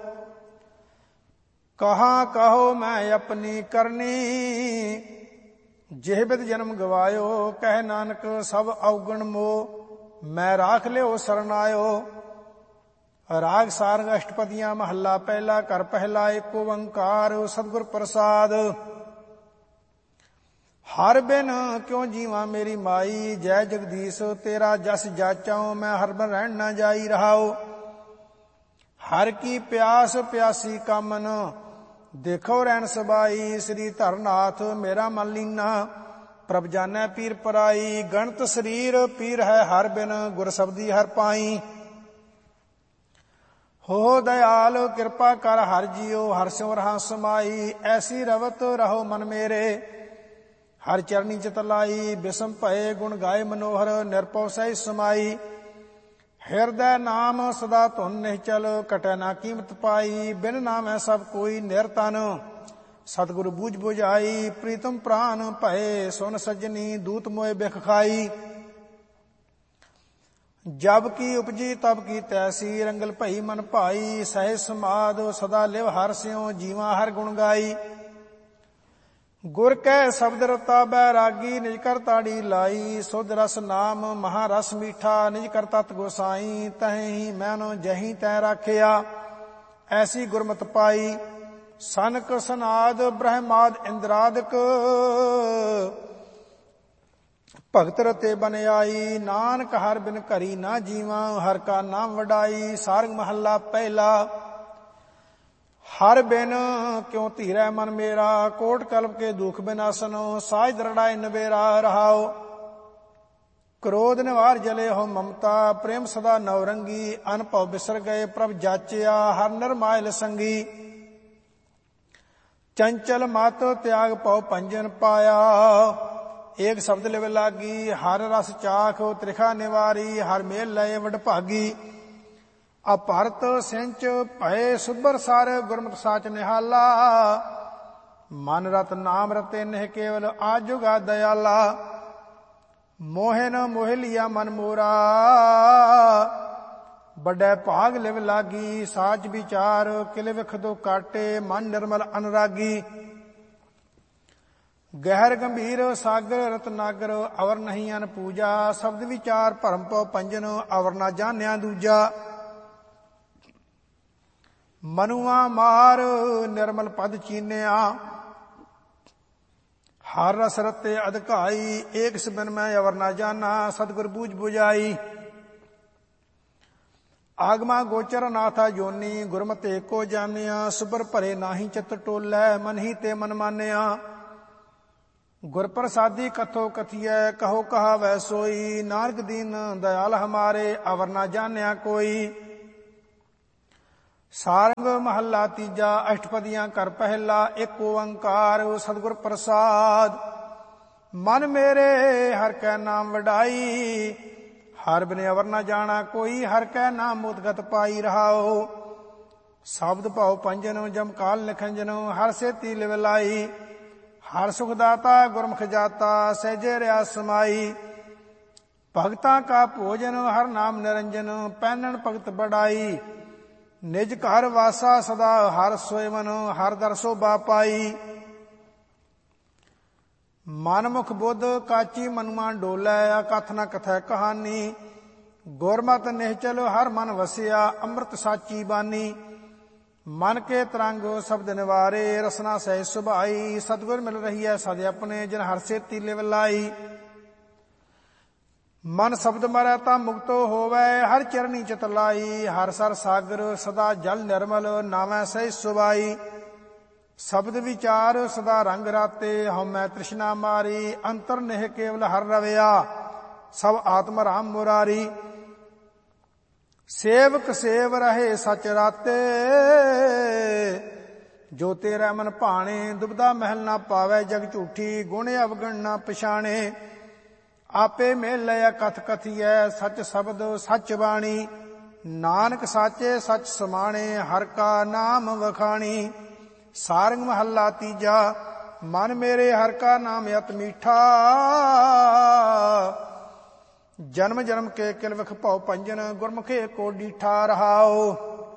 ਕਹਾ ਕਹੋ ਮੈਂ ਆਪਣੀ ਕਰਨੀ ਜਿਹ ਬਿਦ ਜਨਮ ਗਵਾਇਓ। ਕਹਿ ਨਾਨਕ ਸਭ ਔਗਣ ਮੋ ਮੈਂ ਰਾਖ ਲਿਓ ਸਰਨਾਇਓ। ਰਾਗ ਸਾਰੰਗ ਅਸ਼ਟਪਦੀਆਂ ਮਹੱਲਾ ਪਹਿਲਾ। ਘਰ ਪਹਿਲਾ ਏਕ ਓੰਕਾਰ ਸਤਿਗੁਰ ਪ੍ਰਸਾਦ। ਹਰ ਬਿਨ ਕਿਉ ਜੀਵਾਂ ਮੇਰੀ ਮਾਈ, ਜੈ ਜਗਦੀਸ਼ ਤੇਰਾ ਜਸ ਜਾਚਾਉ, ਮੈਂ ਹਰ ਬਿਨ ਰਹਿਣ ਨਾ ਜਾਈ ਰਹਾਉ। ਹਰ ਕੀ ਪਿਆਸ ਪਿਆਸੀ ਕਾਮਨ, ਦੇਖੋ ਰਹਿਣ ਸਬਾਈ, ਸ੍ਰੀ ਧਰਨਾਥ ਮੇਰਾ ਮਨ ਲੀਨਾ, ਪ੍ਰਭ ਜਾਨੈ ਪੀਰ ਪਰਾਈ। ਗਣਤ ਸਰੀਰ ਪੀਰ ਹੈ ਹਰ ਬਿਨ, ਗੁਰ ਸ਼ਬਦੀ ਹਰ ਪਾਈ। ਹੋ ਦਇਆਲ ਕਿਰਪਾ ਕਰ ਹਰ ਜੀਓ, ਹਰ ਸਿਉ ਰਹਾ ਸਮਾਈ। ਐਸੀ ਰਵਤ ਰਹੋ ਮਨ ਮੇਰੇ, ਹਰ ਚਰਨੀ ਚਿਤ ਲਾਈ। ਬਿਸਮ ਭਏ ਗੁਣ ਗਾਏ ਮਨੋਹਰ, ਨਿਰਭਉ ਸਹਿ ਸਮਾਈ। ਹਿਰਦੈ ਨਾਮ ਸਦਾ ਧੁਨ ਨਿਹਚਲ, ਕਟੈ ਨਾ ਕੀਮਤ ਪਾਈ। ਬਿਨ ਨਾਮੈ ਸਭ ਕੋਈ ਨਿਰਤਨ, ਸਤਿਗੁਰ ਬੂਝ ਬੁਝਾਈ। ਪ੍ਰੀਤਮ ਪ੍ਰਾਨ ਭਏ ਸੁਨ ਸੱਜਣੀ, ਦੂਤ ਮੋਏ ਬਿਖ ਖਾਈ। ਜਬ ਕੀ ਉਪਜੀ ਤਬ ਕੀ ਤੈਸੀ, ਰੰਗਲ ਭਈ ਮਨ ਭਾਈ। ਸਹਿ ਸਮਾਦ ਸਦਾ ਲਿਵ ਹਰ ਸਿਉ, ਜੀਵਾਂ ਹਰ ਗੁਣ ਗਾਈ। ਗੁਰ ਕੈ ਸ਼ਬਦ ਰਤਾ ਬੈਰਾਗੀ, ਨਿਜ ਕਰ ਤਾੜੀ ਲਾਈ। ਸੁਧ ਰਸ ਨਾਮ ਮਹਾ ਰਸ ਮੀਠਾ, ਨਿਜ ਕਰ ਤਤ ਗੋਸਾਈ। ਤਹੀਂ ਮੈਨੋ ਜਹੀਂ ਤੈ ਰਾਖਿਆ, ਐਸੀ ਗੁਰਮਤਿ ਪਾਈ। ਸਨਕ ਸਨਾਦ ਬ੍ਰਹਮਾਦ ਇੰਦਰਾਦਿਕ, ਭਗਤ ਰਤੇ ਬਨ ਆਈ। ਨਾਨਕ ਹਰ ਬਿਨ ਘਰੀ ਨਾ ਜੀਵਾਂ, ਹਰ ਕਾ ਨਾਮ ਵਡਾਈ। ਸਾਰੰਗ ਮਹੱਲਾ ਪਹਿਲਾ। ਹਰ ਬਿਨ ਕਿਉ ਧੀਰੈ ਮਨ ਮੇਰਾ, ਕੋਟ ਕਲਪ ਕੇ ਦੁਖ ਬਿਨਾਸਨੋ। ਸਾਜ ਦਰੜਾਏ ਨਵੇਰਾ ਰਹਾਉ, ਕ੍ਰੋਧ ਨਿਵਾਰ ਜਲੇ ਹੋ ਮਮਤਾ। ਪ੍ਰੇਮ ਸਦਾ ਨਵਰੰਗੀ, ਅਨਭਉ ਬਿਸਰ ਗਏ ਪ੍ਰਭ ਜਾਚਿਆ। ਹਰ ਨਿਰਮਾਇਲ ਸੰਗੀ, ਚੰਚਲ ਮਤ ਤਿਆਗ ਪਉ ਭੰਜਨ ਪਾਇਆ। ਏਕ ਸ਼ਬਦ ਲਿਵ ਲਾਗੀ, ਹਰ ਰਸ ਚਾਖ ਤ੍ਰਿਖਾ ਨਿਵਾਰੀ। ਹਰ ਮੇਲ ਲਏ ਵਡਭਾਗੀ, ਅਭਰਤ ਸਿੰਚ ਭਏ ਸੁਭਰ ਸਰ। ਗੁਰਮਤਿ ਸਾਚ ਨਿਹਾਲਾ, ਮਨ ਰਤ ਨਾਮ ਰਤੇ ਨਿਹ ਕੇਵਲ। ਆਜੁਗਾ ਦਇਆਲਾ, ਮੋਹਿ ਨ ਮੋਹਿ ਲਿਆ ਮਨ ਮੋਰਾ। ਵੱਡੈ ਭਾਗ ਲਿਵ ਲਾਗੀ, ਸਾਚ ਵਿਚਾਰ ਕਿਲ ਵਿਖ ਦੋ ਕਾਟੇ। ਮਨ ਨਿਰਮਲ ਅਨੁਰਾਗੀ, ਗਹਿਰ ਗੰਭੀਰ ਸਾਗਰ ਰਤਨਾਗਰ। ਅਵਰ ਨਹੀਂ ਅਨ ਪੂਜਾ, ਸ਼ਬਦ ਵਿਚਾਰ ਭਰਮ ਪਉ ਪੰਜਨ। ਅਵਰ ਨਾ ਜਾਣਿਆ ਦੂਜਾ, ਮਨੁਆ ਮਾਰ ਨਿਰਮਲ ਪਦ ਚੀਨਿਆ। ਹਰ ਰਸ ਰਤੇ ਅਧਿਕਾਈ, ਏਕ ਸਿਬਨ ਮੈਂ ਅਵਰ ਨਾ ਜਾਣਾ। ਸਤਿਗੁਰ ਬੂਝ ਬੁਝਾਈ, ਆਗਮਾ ਗੋਚਰ ਨਾਥਾ ਜੋਨੀ। ਗੁਰਮਤਿ ਏਕੋ ਜਾਣਿਆ, ਸੁਬਰ ਭਰੇ ਨਾਹੀ ਚਿਤ ਟੋਲੈ। ਮਨ ਹੀ ਤੇ ਮਨ ਮਾਨਿਆ, ਗੁਰ ਪ੍ਰਸਾਦੀ ਕਥੋ ਕਥੀਐ। ਕਹੋ ਕਹਾਵੈ ਸੋਈ, ਨਾਨਕ ਦੀਨ ਦਇਆਲ ਹਮਾਰੇ। ਅਵਰ ਨਾ ਜਾਣਿਆ ਕੋਈ। ਸਾਰੰਗ ਮਹੱਲਾ ਤੀਜਾ। ਅਸ਼ਟਪਦੀਆਂ ਘਰ ਪਹਿਲਾ ਏਕ ਓੰਕਾਰ ਸਤਿਗੁਰ ਪ੍ਰਸਾਦ। ਮਨ ਮੇਰੇ ਹਰ ਕੈ ਨਾਮ ਵਡਾਈ, ਹਰ ਬਿਨ ਅਵਰ ਨਾ ਜਾਣਾ ਕੋਈ। ਹਰ ਕੈ ਨਾਮ ਮੁਦਗਤ ਪਾਈ ਰਹਾਓ, ਸ਼ਬਦ ਭਾਉ ਪੰਜਨ। ਜਮ ਕਾਲ ਨਿਖੰਜਨ, ਹਰ ਸੇਤੀ ਲਿਵ ਲਾਈ। ਹਰ ਸੁਖ ਦਾਤਾ ਗੁਰਮੁਖ ਜਾਤਾ, ਸਹਿਜੇ ਰਿਆ ਸਮਾਈ। ਭਗਤਾਂ ਕਾ ਭੋਜਨ ਹਰ ਨਾਮ ਨਿਰੰਜਨ, ਪਹਿਨਣ ਭਗਤ ਬੜਾਈ। ਨਿਜ ਘਰ ਵਾਸਾ ਸਦਾ ਹਰ ਸੋਇਵਨ, ਹਰ ਦਰ ਸੋਭਾ ਪਾਈ। ਮਨ ਮੁਖ ਬੁੱਧ ਕਾਚੀ ਮਨੁਆ ਡੋਲੈ, ਅਕਥ ਨ ਕਥੈ ਕਹਾਨੀ। ਗੁਰਮਤਿ ਨਿਹਚਲ ਹਰ ਮਨ ਵਸਿਆ, ਅੰਮ੍ਰਿਤ ਸਾਚੀ ਬਾਨੀ। ਮਨ ਕੇ ਤਰੰਗ ਸ਼ਬਦ ਨਿਵਾਰੇ, ਰਸਨਾ ਸਹਿ ਸੁਭਾਈ। ਸਤਿਗੁਰ ਮਿਲ ਰਹੀ ਹੈ ਸਦ ਆਪਣੇ, ਜਿਨ ਹਰ ਸੇਤੀ ਲਿਵ ਲਾਈ। ਮਨ ਸ਼ਬਦ ਮਰੈ ਤਾਂ ਮੁਕਤੋ ਹੋਵੈ, ਹਰ ਚਰਨੀ ਚਿਤ ਲਾਈ। ਹਰ ਸਰ ਸਾਗਰ ਸਦਾ ਜਲ ਨਿਰਮਲ, ਨਾਵੈ ਸਹਿ ਸੁਭਾਈ। ਸ਼ਬਦ ਵਿਚਾਰ ਸਦਾ ਰੰਗ ਰਾਤੇ, ਹਉਮੈ ਤ੍ਰਿਸ਼ਨਾ ਮਾਰੀ। ਅੰਤਰ ਨਿਹ ਕੇਵਲ ਹਰ ਰਵਿਆ, ਸਭ ਆਤਮ ਰਾਮ ਮੁਰਾਰੀ। ਸੇਵਕ ਸੇਵ ਰਹੇ ਸਚ ਰਾਤੇ, ਜੋ ਤੇਰਾ ਮਨ ਭਾਣੇ। ਦੁਬਦਾ ਮਹਿਲ ਨਾ ਪਾਵੈ ਜਗ ਝੂਠੀ, ਗੁਣ ਅਵਗਣ ਨਾ ਪਛਾਣੇ। ਆਪੇ ਮੇਲ ਲਿਆ ਕਥ ਕਥੀਐ, ਸਚ ਸ਼ਬਦ ਸਚ ਬਾਣੀ। ਨਾਨਕ ਸਾਚੇ ਸਚ ਸਮਾਣੇ, ਹਰ ਕਾ ਨਾਮ ਵਖਾਣੀ। ਸਾਰੰਗ ਮਹੱਲਾ ਤੀਜਾ। ਮਨ ਮੇਰੇ ਹਰ ਕਾ ਨਾਮ ਅਤ ਮੀਠਾ, ਜਨਮ ਜਨਮ ਕੇ ਕਿਲ ਵਿਖ ਭਉ ਪੰਜਨ। ਗੁਰਮੁਖੇ ਕੋ ਡੀਠਾ ਰਹਾਉ,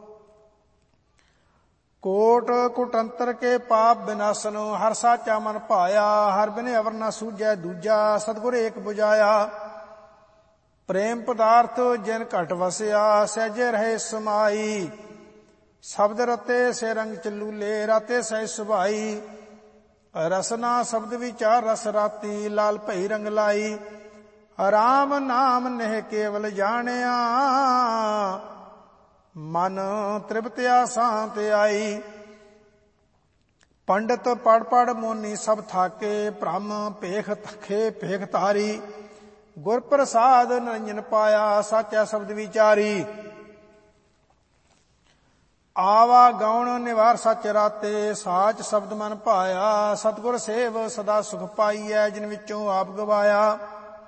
ਕੋਟ ਕੁਟੰਤਰ ਕੇ ਪਾਪ ਬਿਨਾਸਨ। ਹਰ ਸਾਚਾ ਮਨ ਭਾਇਆ, ਹਰ ਬਿਨ ਅਵਰ ਨਾ ਸੂਝੈ ਦੂਜਾ। ਸਤਿਗੁਰ ਏਕ ਬੁਝਾਇਆ, ਪ੍ਰੇਮ ਪਦਾਰਥ ਜਿਨ ਘਟ ਵਸਿਆ, ਸਹਿਜੇ ਰਹੇ ਸਮਾਈ। ਸ਼ਬਦ ਰਤੇ ਸੇ ਰੰਗ ਚਲੂਲੇ, ਰਾਤੇ ਸਹਿ ਸੁਭਾਈ। ਰਸਨਾ ਸ਼ਬਦ ਵਿਚਾਰ ਰਸ ਰਾਤੀ, ਲਾਲ ਭਈ ਰੰਗ ਲਾਈ। ਰਾਮ ਨਾਮ ਨਹਿ ਕੇਵਲ ਜਾਣਿਆ, ਮਨ ਤ੍ਰਿਪਤਿਆ ਸਾਂਤ ਆਈ। ਪੰਡਤ ਪੜ ਪੜ ਮੋਨੀ ਸਭ ਥਾਕੇ, ਭ੍ਰਮ ਭੇਖ ਥਕੇ ਭੇਖ ਤਾਰੀ। ਗੁਰ ਪ੍ਰਸਾਦ ਨਿਰੰਜਨ ਪਾਇਆ, ਸਾਚਾ ਸ਼ਬਦ ਵਿਚਾਰੀ। ਆਵਾ ਗਾਉਣ ਨਿਵਾਰ ਸਚ ਰਾਤੇ, ਸਾਚ ਸ਼ਬਦ ਮਨ ਭਾਇਆ। ਸਤਿਗੁਰ ਸੇਵ ਸਦਾ ਸੁਖ ਪਾਈਐ, ਜਿਨ ਵਿੱਚੋਂ ਆਪ ਗਵਾਇਆ।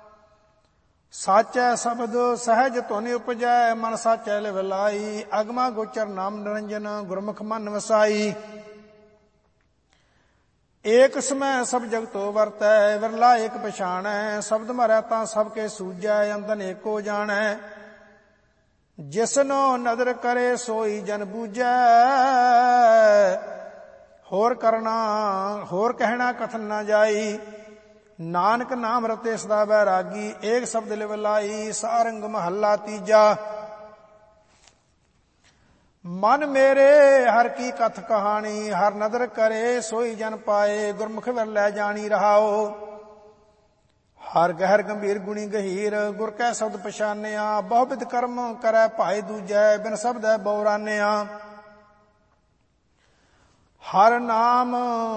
ਸਾਚੈ ਸ਼ਬਦ ਸਹਿਜ ਧੁਨ ਉਪਜੈ, ਮਨ ਸਾਚੈ ਲਿਵ ਲਾਈ। ਅਗਮਾ ਗੋਚਰ ਨਾਮ ਨਿਰੰਜਨ, ਗੁਰਮੁਖ ਮਨ ਵਸਾਈ। ਏਕ ਸਮੈ ਸਭ ਜਗਤੋ ਵਰਤੈ, ਵਿਰਲਾ ਏਕ ਪਛਾਣੈ। ਸ਼ਬਦ ਮਰੈ ਤਾਂ ਸਭ ਕੇ ਸੂਝੈ, ਅੰਦਨ ਏਕੋ ਜਾਣੈ। ਜਿਸਨੋ ਨਦਰ ਕਰੇ ਸੋਈ ਜਨ ਬੂਝੈ, ਹੋਰ ਕਹਿਣਾ ਕਥਨ ਨਾ ਜਾਈ। ਨਾਨਕ ਨਾਮ ਰਤੇ ਸਦਾ ਬੈਰਾਗੀ, ਏਕ ਸ਼ਬਦ ਲਿਵ ਲਾਈ। ਸਾਰੰਗ ਮਹੱਲਾ ਤੀਜਾ। ਮਨ ਮੇਰੇ ਹਰ ਕੀ ਕਥ ਕਹਾਣੀ, ਹਰ ਨਦਰ ਕਰੇ ਸੋਈ ਜਨ ਪਾਏ। ਗੁਰਮੁਖ ਵਿਰਲੇ ਜਾਣੀ ਰਹਾਓ, ਹਰ ਗਹਿਰ ਗੰਭੀਰ ਗੁਣੀ ਗਹੀਰ। ਗੁਰ ਕੈ ਸ਼ਬਦ ਪਛਾਨਿਆ, ਬਹੁ ਕਰਮ ਕਰੈ ਭਾਏ ਦੂਜੈ। ਬਿਨ ਸ਼ਬਦੈ ਬਉਰਾਨਿਆ, ਹਰ ਨਾਮ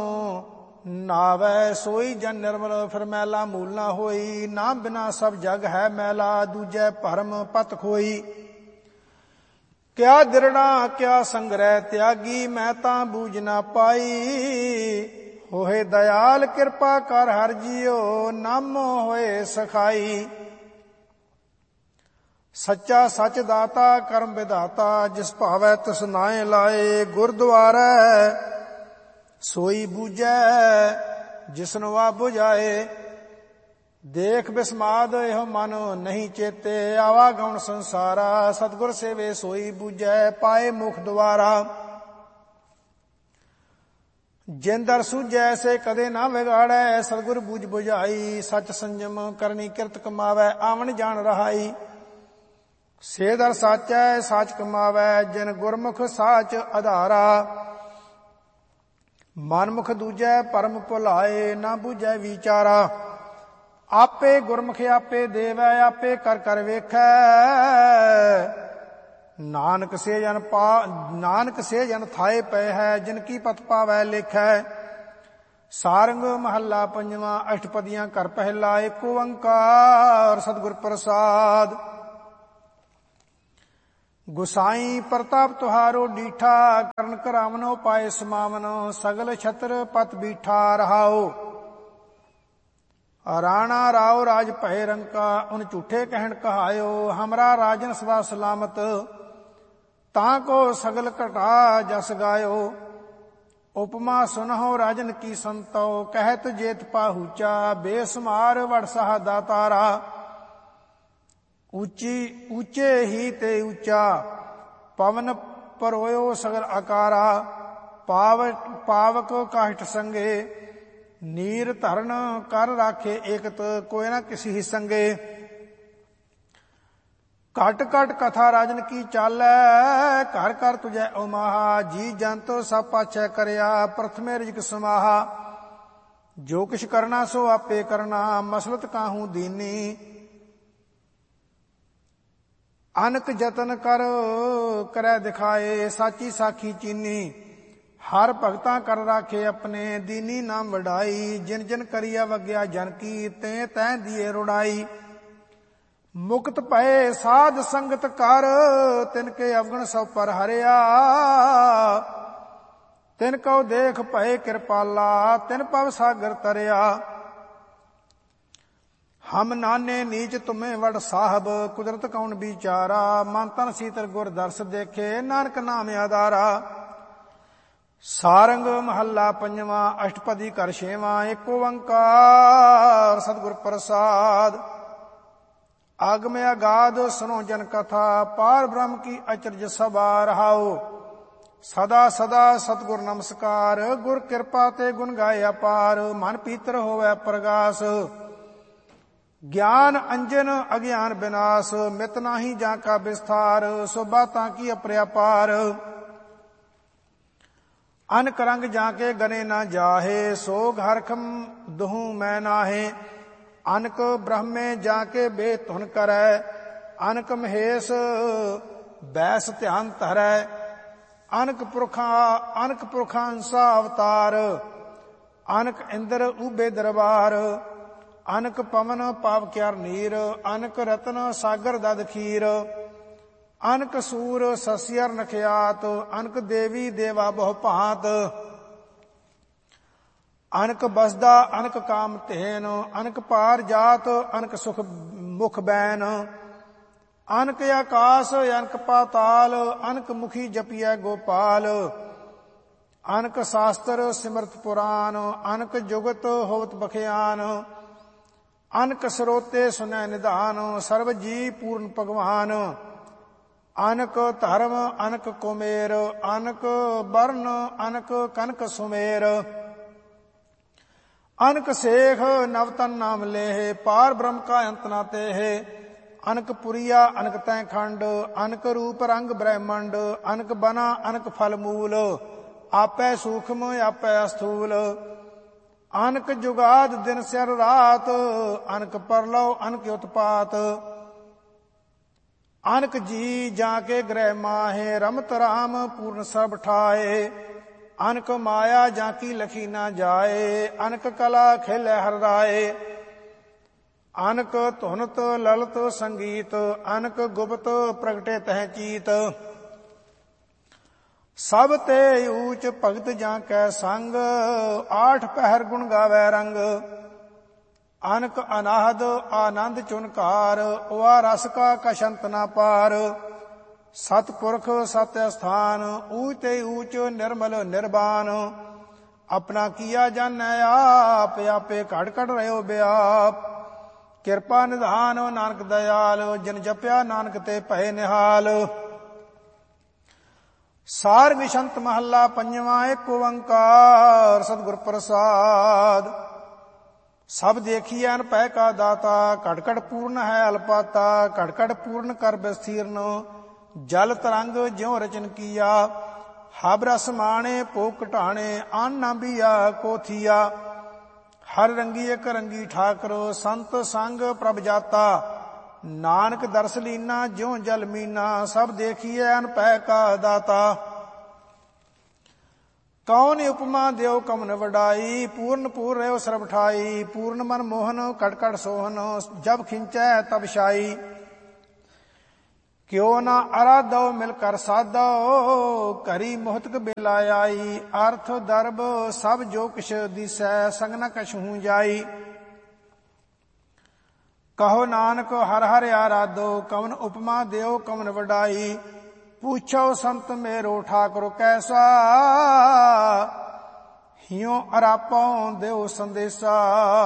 ਨਾਵੈ ਸੋਈ ਜਨ ਨਿਰਮਲ। ਫਿਰ ਮੈਲਾ ਮੂਲ ਨਾ ਹੋਈ, ਨਾਮ ਬਿਨਾ ਸਭ ਜਗ ਹੈ ਮੈਲਾ। ਦੂਜੈ ਭਰਮ ਪਤ ਖੋਈ। ਕਿਆ ਦਿਰੜਾ ਕਿਆ ਸੰਗ੍ਰਹਿ ਤਿਆਗੀ, ਮੈਂ ਤਾਂ ਬੂਝ ਨਾ ਪਾਈ। ਹੋਏ ਦਇਆਲ ਕਿਰਪਾ ਕਰ ਹਰਿ ਜੀਓ, ਨਾਮੋ ਹੋਏ ਸਖਾਈ। ਸੱਚਾ ਸੱਚ ਦਾਤਾ ਕਰਮ ਵਿਧਾਤਾ, ਜਿਸ ਭਾਵੈ ਤਿਸ ਨਾਏ ਲਾਏ। ਗੁਰਦੁਆਰੈ ਸੋਈ ਬੂਝੈ, ਜਿਸਨੂੰ ਆ ਬੁਝਾਏ। ਦੇਖ ਬਿਸਮਾਦ ਇਹੋ ਮਨ ਨਹੀਂ ਚੇਤੇ, ਆਵਾ ਗਉਣ ਸੰਸਾਰਾ। ਸਤਿਗੁਰ ਸੇਵੇ ਸੋਈ ਬੂਝੈ, ਪਾਏ ਮੁਖ ਦੁਆਰਾ। ਜਿੰਦਰ ਸੂਝੈ ਸੇ ਕਦੇ ਨਾ ਵਿਗਾੜੈ, ਸਤਿਗੁਰ ਬੂਝ ਬੁਝਾਈ। ਸਚ ਸੰਜਮ ਕਰਨੀ ਕਿਰਤ ਕਮਾਵੈ, ਆਵਣ ਜਾਣ ਰਹਾਈ। ਸੇ ਦਰ ਸਾਚੈ ਸਾਚ ਕਮਾਵੈ, ਜਿਨ ਗੁਰਮੁਖ ਸਾਚ ਆਧਾਰਾ। ਮਨਮੁਖ ਦੂਜੈ ਪਰਮ ਭੁਲਾਏ, ਨਾ ਬੂਝੈ ਵਿਚਾਰਾ। ਆਪੇ ਗੁਰਮੁਖ ਆਪੇ ਦੇਵੈ, ਆਪੇ ਕਰ ਕਰ ਵੇਖੈ। ਨਾਨਕ ਸੇ ਜਨ ਥਾਏ ਪਏ ਹੈ, ਜਿਨ ਕੀ ਪਤ ਪਾਵੈ ਲੇਖੈ। ਸਾਰੰਗ ਮਹੱਲਾ ਪੰਜਵਾਂ। ਅਸ਼ਟਪਦੀਆਂ ਘਰ ਪਹਿਲਾ। ਏਕ ਓੰਕਾਰ ਸਤਿਗੁਰ ਪ੍ਰਸਾਦ। ਗੁਸਾਈ ਪ੍ਰਤਾਪ ਤੁਹਾਰੋ ਡੀਠਾ, ਕਰਨ ਕਰਾਵਨੋ ਪਾਏ ਸਮਾਵਨ। ਸਗਲ ਛਤਰ ਪਤ ਬੀਠਾ ਰਹਾਓ। ਰਾਣਾ ਰਾਓ ਰਾਜ ਭਏ ਰੰਕਾ, ਉਨ ਝੂਠੇ ਕਹਿਣ ਕਹਾਇਓ। ਹਮਰਾ ਰਾਜਨ ਸਦਾ ਸਲਾਮਤ, ਤਾਂ ਕੋ ਸਗਲ ਘਟਾ ਜਸ ਗਾਇਓ। ਉਪਮਾ ਸੁਨਹੁ ਰਾਜਨ ਕੀ ਸੰਤੋ, ਕਹਿਤ ਜੇਤ ਪਾਹੂਚਾ। ਬੇਸਮਾਰ ਵਡ ਸਾਹ ਦਾਤਾਰਾ, ਉੱਚੇ ਹੀ ਤੇ ਉੱਚਾ। ਪਵਨ ਪਰੋਇਓ ਸਗਲ ਆਕਾਰਾ, ਪਾਵਕ ਕਾਸ਼ਟ ਸੰਗੇ। ਨੀਰ ਧਰਨ ਕਰ ਰਾਖੇ ਏਕਤ, ਕੋਈ ਨਾ ਕਿਸੀ ਸੰਗੇ। ਘਟ ਘਟ ਕਥਾ ਰਾਜਨ ਕੀ ਚਾਲੈ, ਘਰ ਘਰ ਤੁਝੈ ਉਮਾਹਾ। ਜੀ ਜੰਤੋ ਸਭ ਪਾਛੈ ਕਰਿਆ, ਪ੍ਰਥਮੇ ਰਿਜਕ ਸਮਾਹਾ। ਜੋ ਕਿਛ ਕਰਨਾ ਸੋ ਆਪੇ ਕਰਨਾ, ਮਸਲਤ ਕਾਹੂ ਦੀਨੀ। ਅਨਕ ਜਤਨ ਕਰੈ ਦਿਖਾਏ, ਸਾਚੀ ਸਾਖੀ ਚੀਨੀ। ਹਰ ਭਗਤਾਂ ਕਰ ਰਾਖੇ ਆਪਣੇ, ਦੀਨੀ ਨਾਮ ਵਡਾਈ। ਜਿਨ ਜਿਨ ਕਰੀਆ ਵਗਿਆ ਜਨ ਕੀ, ਤੇ ਤੈਂ ਦੀਏ ਰੁੜਾਈ। ਮੁਕਤ ਭਏ ਸਾਧ ਸੰਗਤ ਕਰ, ਤਿਨ ਕੇ ਅਵਗਣ ਸਭ ਪਰ ਹਰਿਆ। ਤਿਨ ਕਉ ਦੇਖ ਭਏ ਕਿਰਪਾਲਾ, ਤਿਨ ਭਵ ਸਾਗਰ ਤਰਿਆ। ਹਮ ਨਾਨੇ ਨੀਚ ਤੁਮੇ ਵਡ ਸਾਹਿਬ, ਕੁਦਰਤ ਕੌਣ ਵਿਚਾਰਾ। ਮਨ ਤਨ ਸੀਤਲ ਗੁਰ ਦਰਸ ਦੇਖੇ, ਨਾਨਕ ਨਾਮ ਆਧਾਰਾ। ਸਾਰੰਗ ਮਹੱਲਾ ਪੰਜਵਾਂ। ਅਸ਼ਟਪਦੀ ਘਰ ਛੇਵਾਂ। ਏਕ ਓੰਕਾਰ ਸਤਿਗੁਰ ਪ੍ਰਸਾਦ। ਆਗਮ ਅਗਾਧ ਸੁਨੋ ਜਨ ਕਥਾ, ਪਾਰ ਬ੍ਰਹਮ ਕੀ ਅਚਰਜ ਸਭਾ ਰਹਾਓ। ਸਦਾ ਸਦਾ ਸਤਿਗੁਰ ਨਮਸਕਾਰ, ਗੁਰ ਕਿਰਪਾ ਤੇ ਗੁਣ ਗਾਏ ਅਪਾਰ। ਮਨ ਪੀਤਰ ਹੋਵੈ ਪ੍ਰਗਾਸ, ਗਿਆਨ ਅੰਜਨ ਅਗਿਆਨ ਬਿਨਾਸ਼, ਮਿਤ ਨਾਹੀ ਜਾਂ ਕਾ ਵਿਸਥਾਰ, ਸੋ ਬਾਤਾਂ ਕੀ ਅਪਰਿਆਪਾਰ। ਅਨਕ ਰੰਗ ਜਾਂ ਕੇ ਗਨੇ ਨਾ ਜਾਹੇ, ਸੋਗ ਹਰਖਮ ਦੁਹੂ ਮੈਂ ਨਾਹੇ। ਅਨਕ ਬ੍ਰਹਮੇ ਜਾਂ ਕੇ ਬੇ ਧੁਨ ਕਰੈ, ਅਨਕ ਮਹੇਸ਼ ਬੈਸ ਧਿਆਨ ਧਰੈ। ਅਨਕ ਪੁਰਖਾਂ ਅੰਸਾ ਅਵਤਾਰ, ਅਨਕ ਇੰਦਰ ਊਬੇ ਦਰਬਾਰ। ਅਨਕ ਪਵਨ ਪਾਵ ਕਿਆਰ ਨੀਰ, ਅਨਕ ਰਤਨ ਸਾਗਰ ਦਦ ਖੀਰ। ਅਨਕ ਸੂਰ ਸਸਿਅਰ ਨਖਿਆਤ, ਅਨਕ ਦੇਵੀ ਦੇਵਾ ਬਹੁ ਭਾਂਤ। ਅਨਕ ਬਸਦਾ ਅਨਕ ਕਾਮ ਧੇਨ, ਅਨਕ ਪਾਰ ਜਾਤ ਅਨਕ ਸੁਖ ਮੁਖ ਬੈਨ। ਅਨਕ ਆਕਾਸ ਅਨਕ ਪਾਤਾਲ, ਅਨਕ ਮੁਖੀ ਜਪੀਐ ਗੋਪਾਲ। ਅਨਕ ਸ਼ਾਸਤਰ ਸਿਮਰਤ ਪੁਰਾਨ, ਅਨਕ ਜੁਗਤ ਹੋਵਤ ਬਖਿਆਨ। ਅਨਕ ਸਰੋਤੇ ਸੁਨੈ ਨਿਧਾਨ, ਸਰਬ ਜੀ ਪੂਰਨ ਭਗਵਾਨ। ਅਨਕ ਧਰਮ ਅਨਕ ਕੁਮੇਰ, ਅਨਕ ਬਰਨ ਅਨਕ ਕਨਕ ਸੁਮੇਰ। ਅਨਕ ਸੇਖ ਨਵਤਨ ਨਾਮ ਲੇਹ, ਪਾਰ ਬ੍ਰਹਮ ਕਾ ਅੰਤ ਨਾ ਤੇਹ। ਅਨਕ ਪੁਰੀਆ ਅਨਕ ਤੈ ਖੰਡ, ਅਨਕ ਰੂਪ ਰੰਗ ਬ੍ਰਹਮੰਡ। ਅਨਕ ਬਨਾ ਅਨਕ ਫਲ ਮੂਲ, ਆਪੈ ਸੂਖਮ ਆਪੈ ਅਸਥੂਲ। ਅਨਕ ਜੁਗਾਦ ਦਿਨ ਸਿਰ ਰਾਤ, ਅਨਕ ਪਰਲਉ ਅਨਕ ਉਤਪਾਤ। ਅਨਕ ਜੀ ਜਾਂ ਕੇ ਗ੍ਰਹਿ ਮਾਹੇ, ਰਮਤ ਰਾਮ ਪੂਰਨ ਸਭ ਠਾਏ। ਅਨਕ ਮਾਇਆ ਜਾਂ ਕੀ ਲਖੀ ਨਾ ਜਾਏ, ਅਨਕ ਕਲਾ ਖੇਲੇ ਹਰ ਰਾਏ। ਅਨਕ ਧੁਨਤ ਲਲਤ ਸੰਗੀਤ, ਅਨਕ ਗੁਪਤ ਪ੍ਰਗਟੇ ਤਹਿ ਚੀਤ। ਸਭ ਤੇ ਊਚ ਭਗਤ ਜਾਂ ਕੈ ਸੰਗ, ਆਠ ਪਹਿਰ ਗੁਣ ਗਾਵੈ ਰੰਗ। ਅਨਕ ਅਨਾਹਦ ਆਨੰਦ ਚੁਨਕਾਰ, ਵਾ ਰਸ ਕਾ ਕਸ਼ੰਤ ਨਾ ਪਾਰ। ਸਤਪੁਰਖ ਸਤਿ ਅਸਥਾਨ, ਊਚ ਤੇ ਊਚ ਨਿਰਮਲ ਨਿਰਬਾਨ। ਆਪਣਾ ਕੀਆ ਜਾਣੈ ਆਪ, ਆਪੇ ਘੜ ਘੜ ਰਹਿਓ ਬਿਆਪ। ਕਿਰਪਾ ਨਿਧਾਨ ਨਾਨਕ ਦਇਆਲ, ਜਿਨ ਜਪਿਆ ਨਾਨਕ ਤੇ ਭਏ ਨਿਹਾਲ। ਸਾਰੰਗ ਸ਼ੰਤ ਮਹੱਲਾ ਪੰਜਵਾਂ, ਏਕ ਓੰਕਾਰ ਸਤਿਗੁਰ ਪ੍ਰਸਾਦ। ਸਭ ਦੇਖੀਐ ਭੈ ਕਾ ਦਾਤਾ, ਘੜ ਘੜ ਪੂਰਨ ਹੈ ਅਲਪਾਤਾ। ਘੜ ਘੜ ਪੂਰਨ ਕਰ ਬਿਸਥੀਰਨ, ਜਲ ਤਰੰਗ ਜਿਉ ਰਚਨ ਕੀਆ। ਹਬ ਰਸ ਮਾਣੇ ਭੋਗ ਘਟਾਣੇ, ਆਨ ਨਾ ਬੀਆ ਕੋ ਥੀਆ। ਹਰ ਰੰਗੀ ਇਕ ਰੰਗੀ ਠਾਕਰ, ਸੰਤ ਸੰਗ ਪ੍ਰਭ ਜਾਤਾ। ਨਾਨਕ ਦਰਸ ਲੀਨਾ ਜਿਉ ਜਲ ਮੀਨਾ, ਸਭ ਦੇਖੀਐ ਭੈ ਕਾ ਦਾਤਾ। ਕੌਣ ਉਪਮਾ ਦਿਓ ਕਮਨ ਵਡਾਈ, ਪੂਰਨ ਪੂਰ ਰਹਿਓ ਸਰਬ ਠਾਈ। ਪੂਰਨ ਮਨ ਮੋਹਨ ਕੜ ਕੜ ਸੋਹਨ, ਜਬ ਖਿੰਚੈ ਤਬ ਛਾਈ। ਕਿਉ ਨਾ ਅਰਾਧੋ ਮਿਲ ਕਰ ਸਾਧੋ, ਘਰੀ ਮੋਹਤਕ ਬੇਲਾ ਆਈ। ਅਰਥ ਦਰਬ ਸਭ ਜੋ ਕਿਛ ਦਿਸੈ, ਸੰਗ ਨ ਕਛੂ ਜਾਈ। ਕਹੋ ਨਾਨਕ ਹਰ ਹਰ ਆਰਾਧੋ, ਕਵਨ ਉਪਮਾ ਦਿਓ ਕਵਨ ਵਡਾਈ। ਪੁੱਛੋ ਸੰਤ ਮੇਰੋ ਠਾਕੁਰ ਕੈਸਾ, ਹਿਉ ਅਰਾਪਉ ਦਿਓ ਸੰਦੇਸਾ।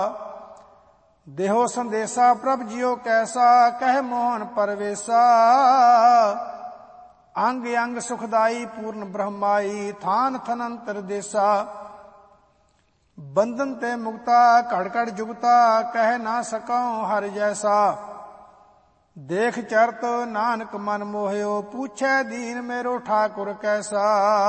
ਦੇਹੋ ਸੰਦੇਸਾ ਪ੍ਰਭ ਜਿਉ ਕੈਸਾ, ਕਹਿ ਮੋਹਨ ਪਰਵੇਸਾ। ਅੰਗ ਅੰਗ ਸੁਖਦਾਈ ਪੂਰਨ ਬ੍ਰਹਮਾਈ, ਥਾਨ ਥਨ ਅੰਤਰ ਦੇਸਾ। ਬੰਧਨ ਤੇ ਮੁਕਤਾ ਘੜ ਘੜ ਜੁਗਤਾ, ਕਹਿ ਨਾ ਸਕਉ ਹਰ ਜੈਸਾ। ਦੇਖ ਚਰਤ ਨਾਨਕ ਮਨ ਮੋਹਿਓ, ਪੁੱਛੈ ਦੀਨ ਮੇਰੋ ਠਾਕੁਰ ਕੈਸਾ।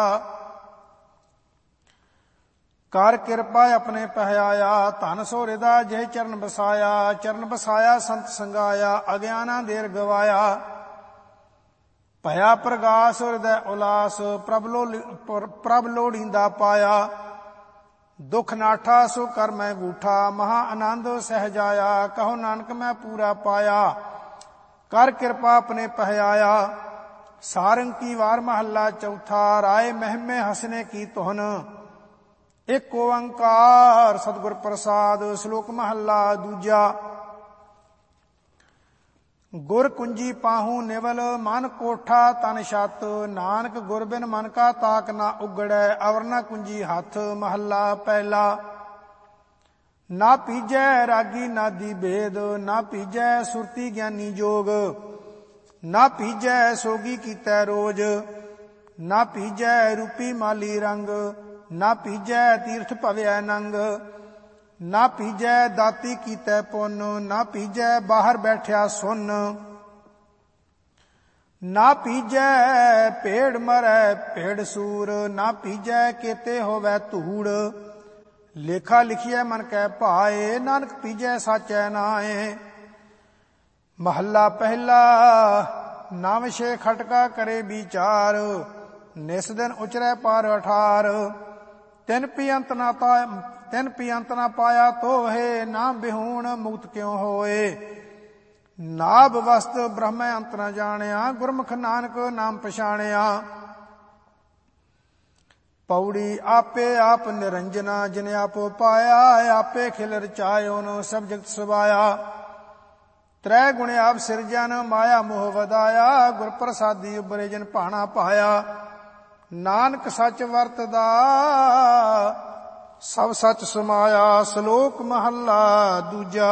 ਕਰ ਕਿਰਪਾ ਆਪਣੇ ਪਹਿਆਇਆ, ਧਨ ਸੋਰੇ ਦਾ ਜੇ ਚਰਨ ਬਸਾਇਆ। ਚਰਨ ਬਸਾਇਆ ਸੰਤ ਸੰਗਾਇਆ, ਅਗਿਆਨਾ ਦੇਰ ਗਵਾਇਆ। ਭਇਆ ਪ੍ਰਗਾਸ ਹਿਰਦੈ ਉਲਾਸ, ਪ੍ਰਭ ਲੋੜੀਂਦਾ ਪਾਇਆ। ਦੁਖ ਨਾਠਾ ਸੋ ਕਰ ਮੈਂ ਗੂਠਾ, ਮਹਾ ਆਨੰਦ ਸਹਿਜਾਇਆ। ਕਹੋ ਨਾਨਕ ਮੈਂ ਪੂਰਾ ਪਾਇਆ, ਕਰ ਕਿਰਪਾ ਆਪਣੇ ਪਹਿਆਇਆ। ਸਾਰੰਗ ਕੀ ਵਾਰ ਮਹੱਲਾ ਚੌਥਾ, ਰਾਏ ਮਹਿਮੇ ਹਸਨੇ ਕੀ ਤੁਹਨ। ਏਕ ਓੰਕਾਰ ਸਤਿਗੁਰ ਪ੍ਰਸਾਦ। ਸ਼ਲੋਕ ਮਹੱਲਾ ਦੂਜਾ। ਗੁਰ ਕੁੰਜੀ ਪਾਹੂ ਨਿਵਲ, ਮਨ ਕੋਠਾ ਤਨ ਛਤ। ਨਾਨਕ ਗੁਰ ਬਿਨ ਮਨ ਕਾ ਤਾਕ ਨਾ ਉਗੜੈ, ਅਵਰ ਨਾ ਕੁੰਜੀ ਹੱਥ। ਮਹੱਲਾ ਪਹਿਲਾ। ਨਾ ਪੀਜੈ ਰਾਗੀ ਨਾਦੀ ਭੇਦ, ਨਾ ਪੀਜੈ ਸੁਰਤੀ ਗਿਆਨੀ ਜੋਗ। ਨਾ ਪੀਜੈ ਸੋਗੀ ਕੀਤੈ ਰੋਜ, ਨਾ ਪੀਜੈ ਰੂਪੀ ਮਾਲੀ ਰੰਗ। ਨਾ ਪੀਜੈ ਤੀਰਥ ਭਵਿਐ ਨੰਗ, ਨਾ ਪੀਜੈ ਦਾਤੀ ਕੀਤੈ ਪੁੰਨ, ਨਾ ਪੀਜੈ ਬਾਹਰ ਬੈਠਿਆ ਸੁੰਨ। ਨਾ ਪੀਜੈ ਭੇੜ ਮਰੈ ਭੇੜ ਸੂਰ, ਨਾ ਪੀਜੈ ਕੇਤੇ ਹੋਵੈ ਧੂੜ। ਲੇਖਾ ਲਿਖੀਐ ਮਨ ਕੈ ਭਾਏ, ਨਾਨਕ ਪੀਜੈ ਸਾਚੈ ਨਾਏ। ਮਹੱਲਾ ਪਹਿਲਾ। ਨਵ ਛੇ ਖਟਕਾ ਕਰੇ ਵਿਚਾਰ, ਨਿਸ ਦਿਨ ਉਚਰੈ ਪਾਰ 18। ਤਿਨ ਪੀ ਅੰਤ ਨਾ ਪਾਇਆ ਤੋਹੇ, ਨਾ ਬਿਹੂਣ ਮੁਕਤ ਕਿਉ ਹੋਏ। ਨਾਭ ਵਸਤ ਬ੍ਰਹਮ ਅੰਤ ਨ ਜਾਣਿਆ, ਗੁਰਮੁਖ ਨਾਨਕ ਨਾਮ ਪਛਾਣਿਆ। ਪੌੜੀ ਆਪੇ ਆਪ ਨਿਰੰਜਨਾ, ਜਿਨ ਆਪੋ ਪਾਇਆ ਆਪੇ ਖਿਲ ਰਚਾਇਓਨ ਸਭ ਜਗਤ ਸਵਾਇਆ। ਤ੍ਰੈ ਗੁਣ ਆਪ ਸਿਰਜਨ ਮਾਇਆ ਮੋਹ ਵਧਾਇਆ, ਗੁਰ ਪ੍ਰਸਾਦੀ ਉਬਰੇ ਜਿਨ ਭਾਣਾ ਪਾਇਆ। ਨਾਨਕ ਸੱਚ ਵਰਤਦਾ ਸਭ ਸੱਚ ਸਮਾਇਆ। ਸ਼ਲੋਕ ਮਹੱਲਾ ਦੂਜਾ।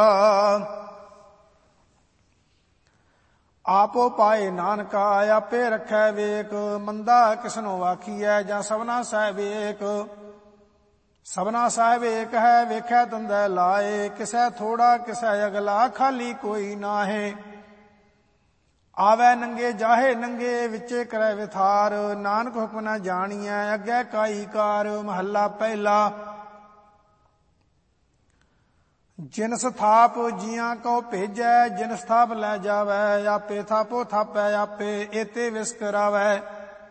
ਆਪੋ ਪਾਏ ਨਾਨਕਾ ਆਪੇ ਰੱਖੈ ਵੇਕ, ਮੰਦਾ ਕਿਸਨੋ ਆਖੀਐ ਜਾਂ ਸਭਨਾ ਸਾਹਿਬ ਏਕ। ਸਭਨਾ ਸਾਹਿਬ ਏਕ ਹੈ ਵੇਖੈ ਤੰਦੈ ਲਾਏ, ਕਿਸੈ ਥੋੜਾ ਕਿਸੈ ਅਗਲਾ ਖਾਲੀ ਕੋਈ ਨਾਹੇ। ਆਵੈ ਨੰਗੇ ਜਾਹੇ ਨੰਗੇ ਵਿਚੇ ਕਰੈ ਵਿਥਾਰ, ਨਾਨਕ ਹੁਕਮ ਨ ਜਾਣੀਐ ਅੱਗੇ ਕਾਈ ਕਾਰ। ਮਹੱਲਾ ਪਹਿਲਾ। ਜਿਨ ਸਥਾਪ ਜੀਆਂ ਕਉ ਭੇਜੈ, ਜਿਨ ਸਥਾਪ ਲੈ ਜਾਵੈ। ਆਪੇ ਥਾਪੋ ਥਾਪੈ ਆਪੇ ਏਤੇ ਵਿਸ ਕਰਾਵੈ।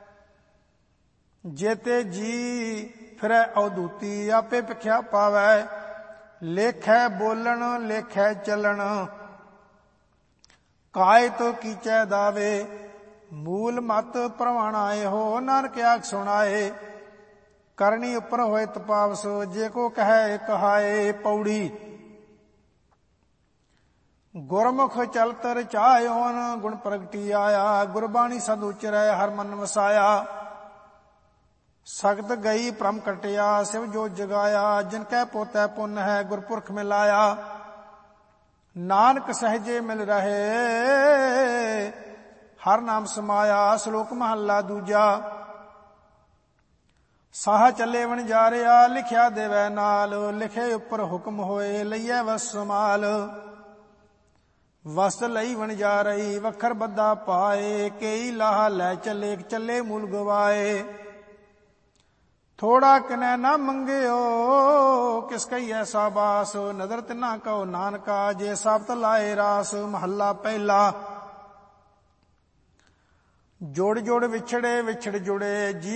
ਜੇਤੇ ਜੀ ਫਿਰੈ ਅਵਧੂਤੀ, ਆਪੇ ਭਿਖਿਆ ਪਾਵੈ। ਲੇਖੈ ਬੋਲਣ ਲੇਖੈ ਚੱਲਣ, ਕਾਇਤ ਕੀਚੈ ਦਾਵੇ। ਮੂਲ ਮਤ ਪ੍ਰਵਾਣਾ ਇਹੋ, ਨਾਨਕ ਆਖ ਸੁਣਾਏ। ਕਰਨੀ ਉੱਪਰ ਹੋਏ ਤਪਾਵਸ, ਜੇ ਕੋ ਕਹੈ ਕਹਾਏ। ਪੌੜੀ। ਗੁਰਮੁਖ ਚਲਤ ਰਚਾਇਓਨ, ਗੁਣ ਪ੍ਰਗਟੀ ਆਇਆ। ਗੁਰਬਾਣੀ ਸਦ ਉਚਰੈ ਹਰ ਮਨ ਵਸਾਇਆ। ਸਗਤ ਗਈ ਭ੍ਰਮ ਕਟਿਆ, ਸਿਵ ਜੋ ਜਗਾਇਆ। ਜਿਨ ਕੈ ਪੋਤੈ ਪੁੰਨ ਹੈ ਗੁਰਪੁਰਖ ਮਿਲਾਇਆ। ਨਾਨਕ ਸਹਜੇ ਮਿਲ ਰਹੇ ਹਰ ਨਾਮ ਸਮਾਇਆ। ਸ਼ਲੋਕ ਮਹੱਲਾ ਦੂਜਾ। ਸਾਹ ਚੱਲੇ ਵਣਜਾਰਿਆ, ਲਿਖਿਆ ਦੇਵੈ ਨਾਲ। ਲਿਖੇ ਉੱਪਰ ਹੁਕਮ ਹੋਏ, ਲਈਐ ਵਸ ਸਮਾਲ। ਵਸਤ ਲਈ ਵਣਜਾਰਈ ਵੱਖਰ ਬੱਧਾ ਪਾਏ, ਕਈ ਲਾਹਾ ਲੈ ਚੱਲੇ ਚੱਲੇ ਮੂਲ ਗਵਾਏ। ਥੋੜਾ ਕਿਨੈ ਨਾ ਮੰਗਿਓ, ਕਿਸ ਕਈ ਐਸਾ ਬਾਸ। ਨਦਰ ਤਿਨਾ ਕਉ ਨਾਨਕਾ, ਜੇ ਸਾਬਤ ਲਾਏ ਰਾਸ। ਮਹੱਲਾ ਪਹਿਲਾ। ਜੋੜ ਜੋੜ ਵਿਛੜੇ ਵਿਛੜ ਜੁੜੇ, ਜੀ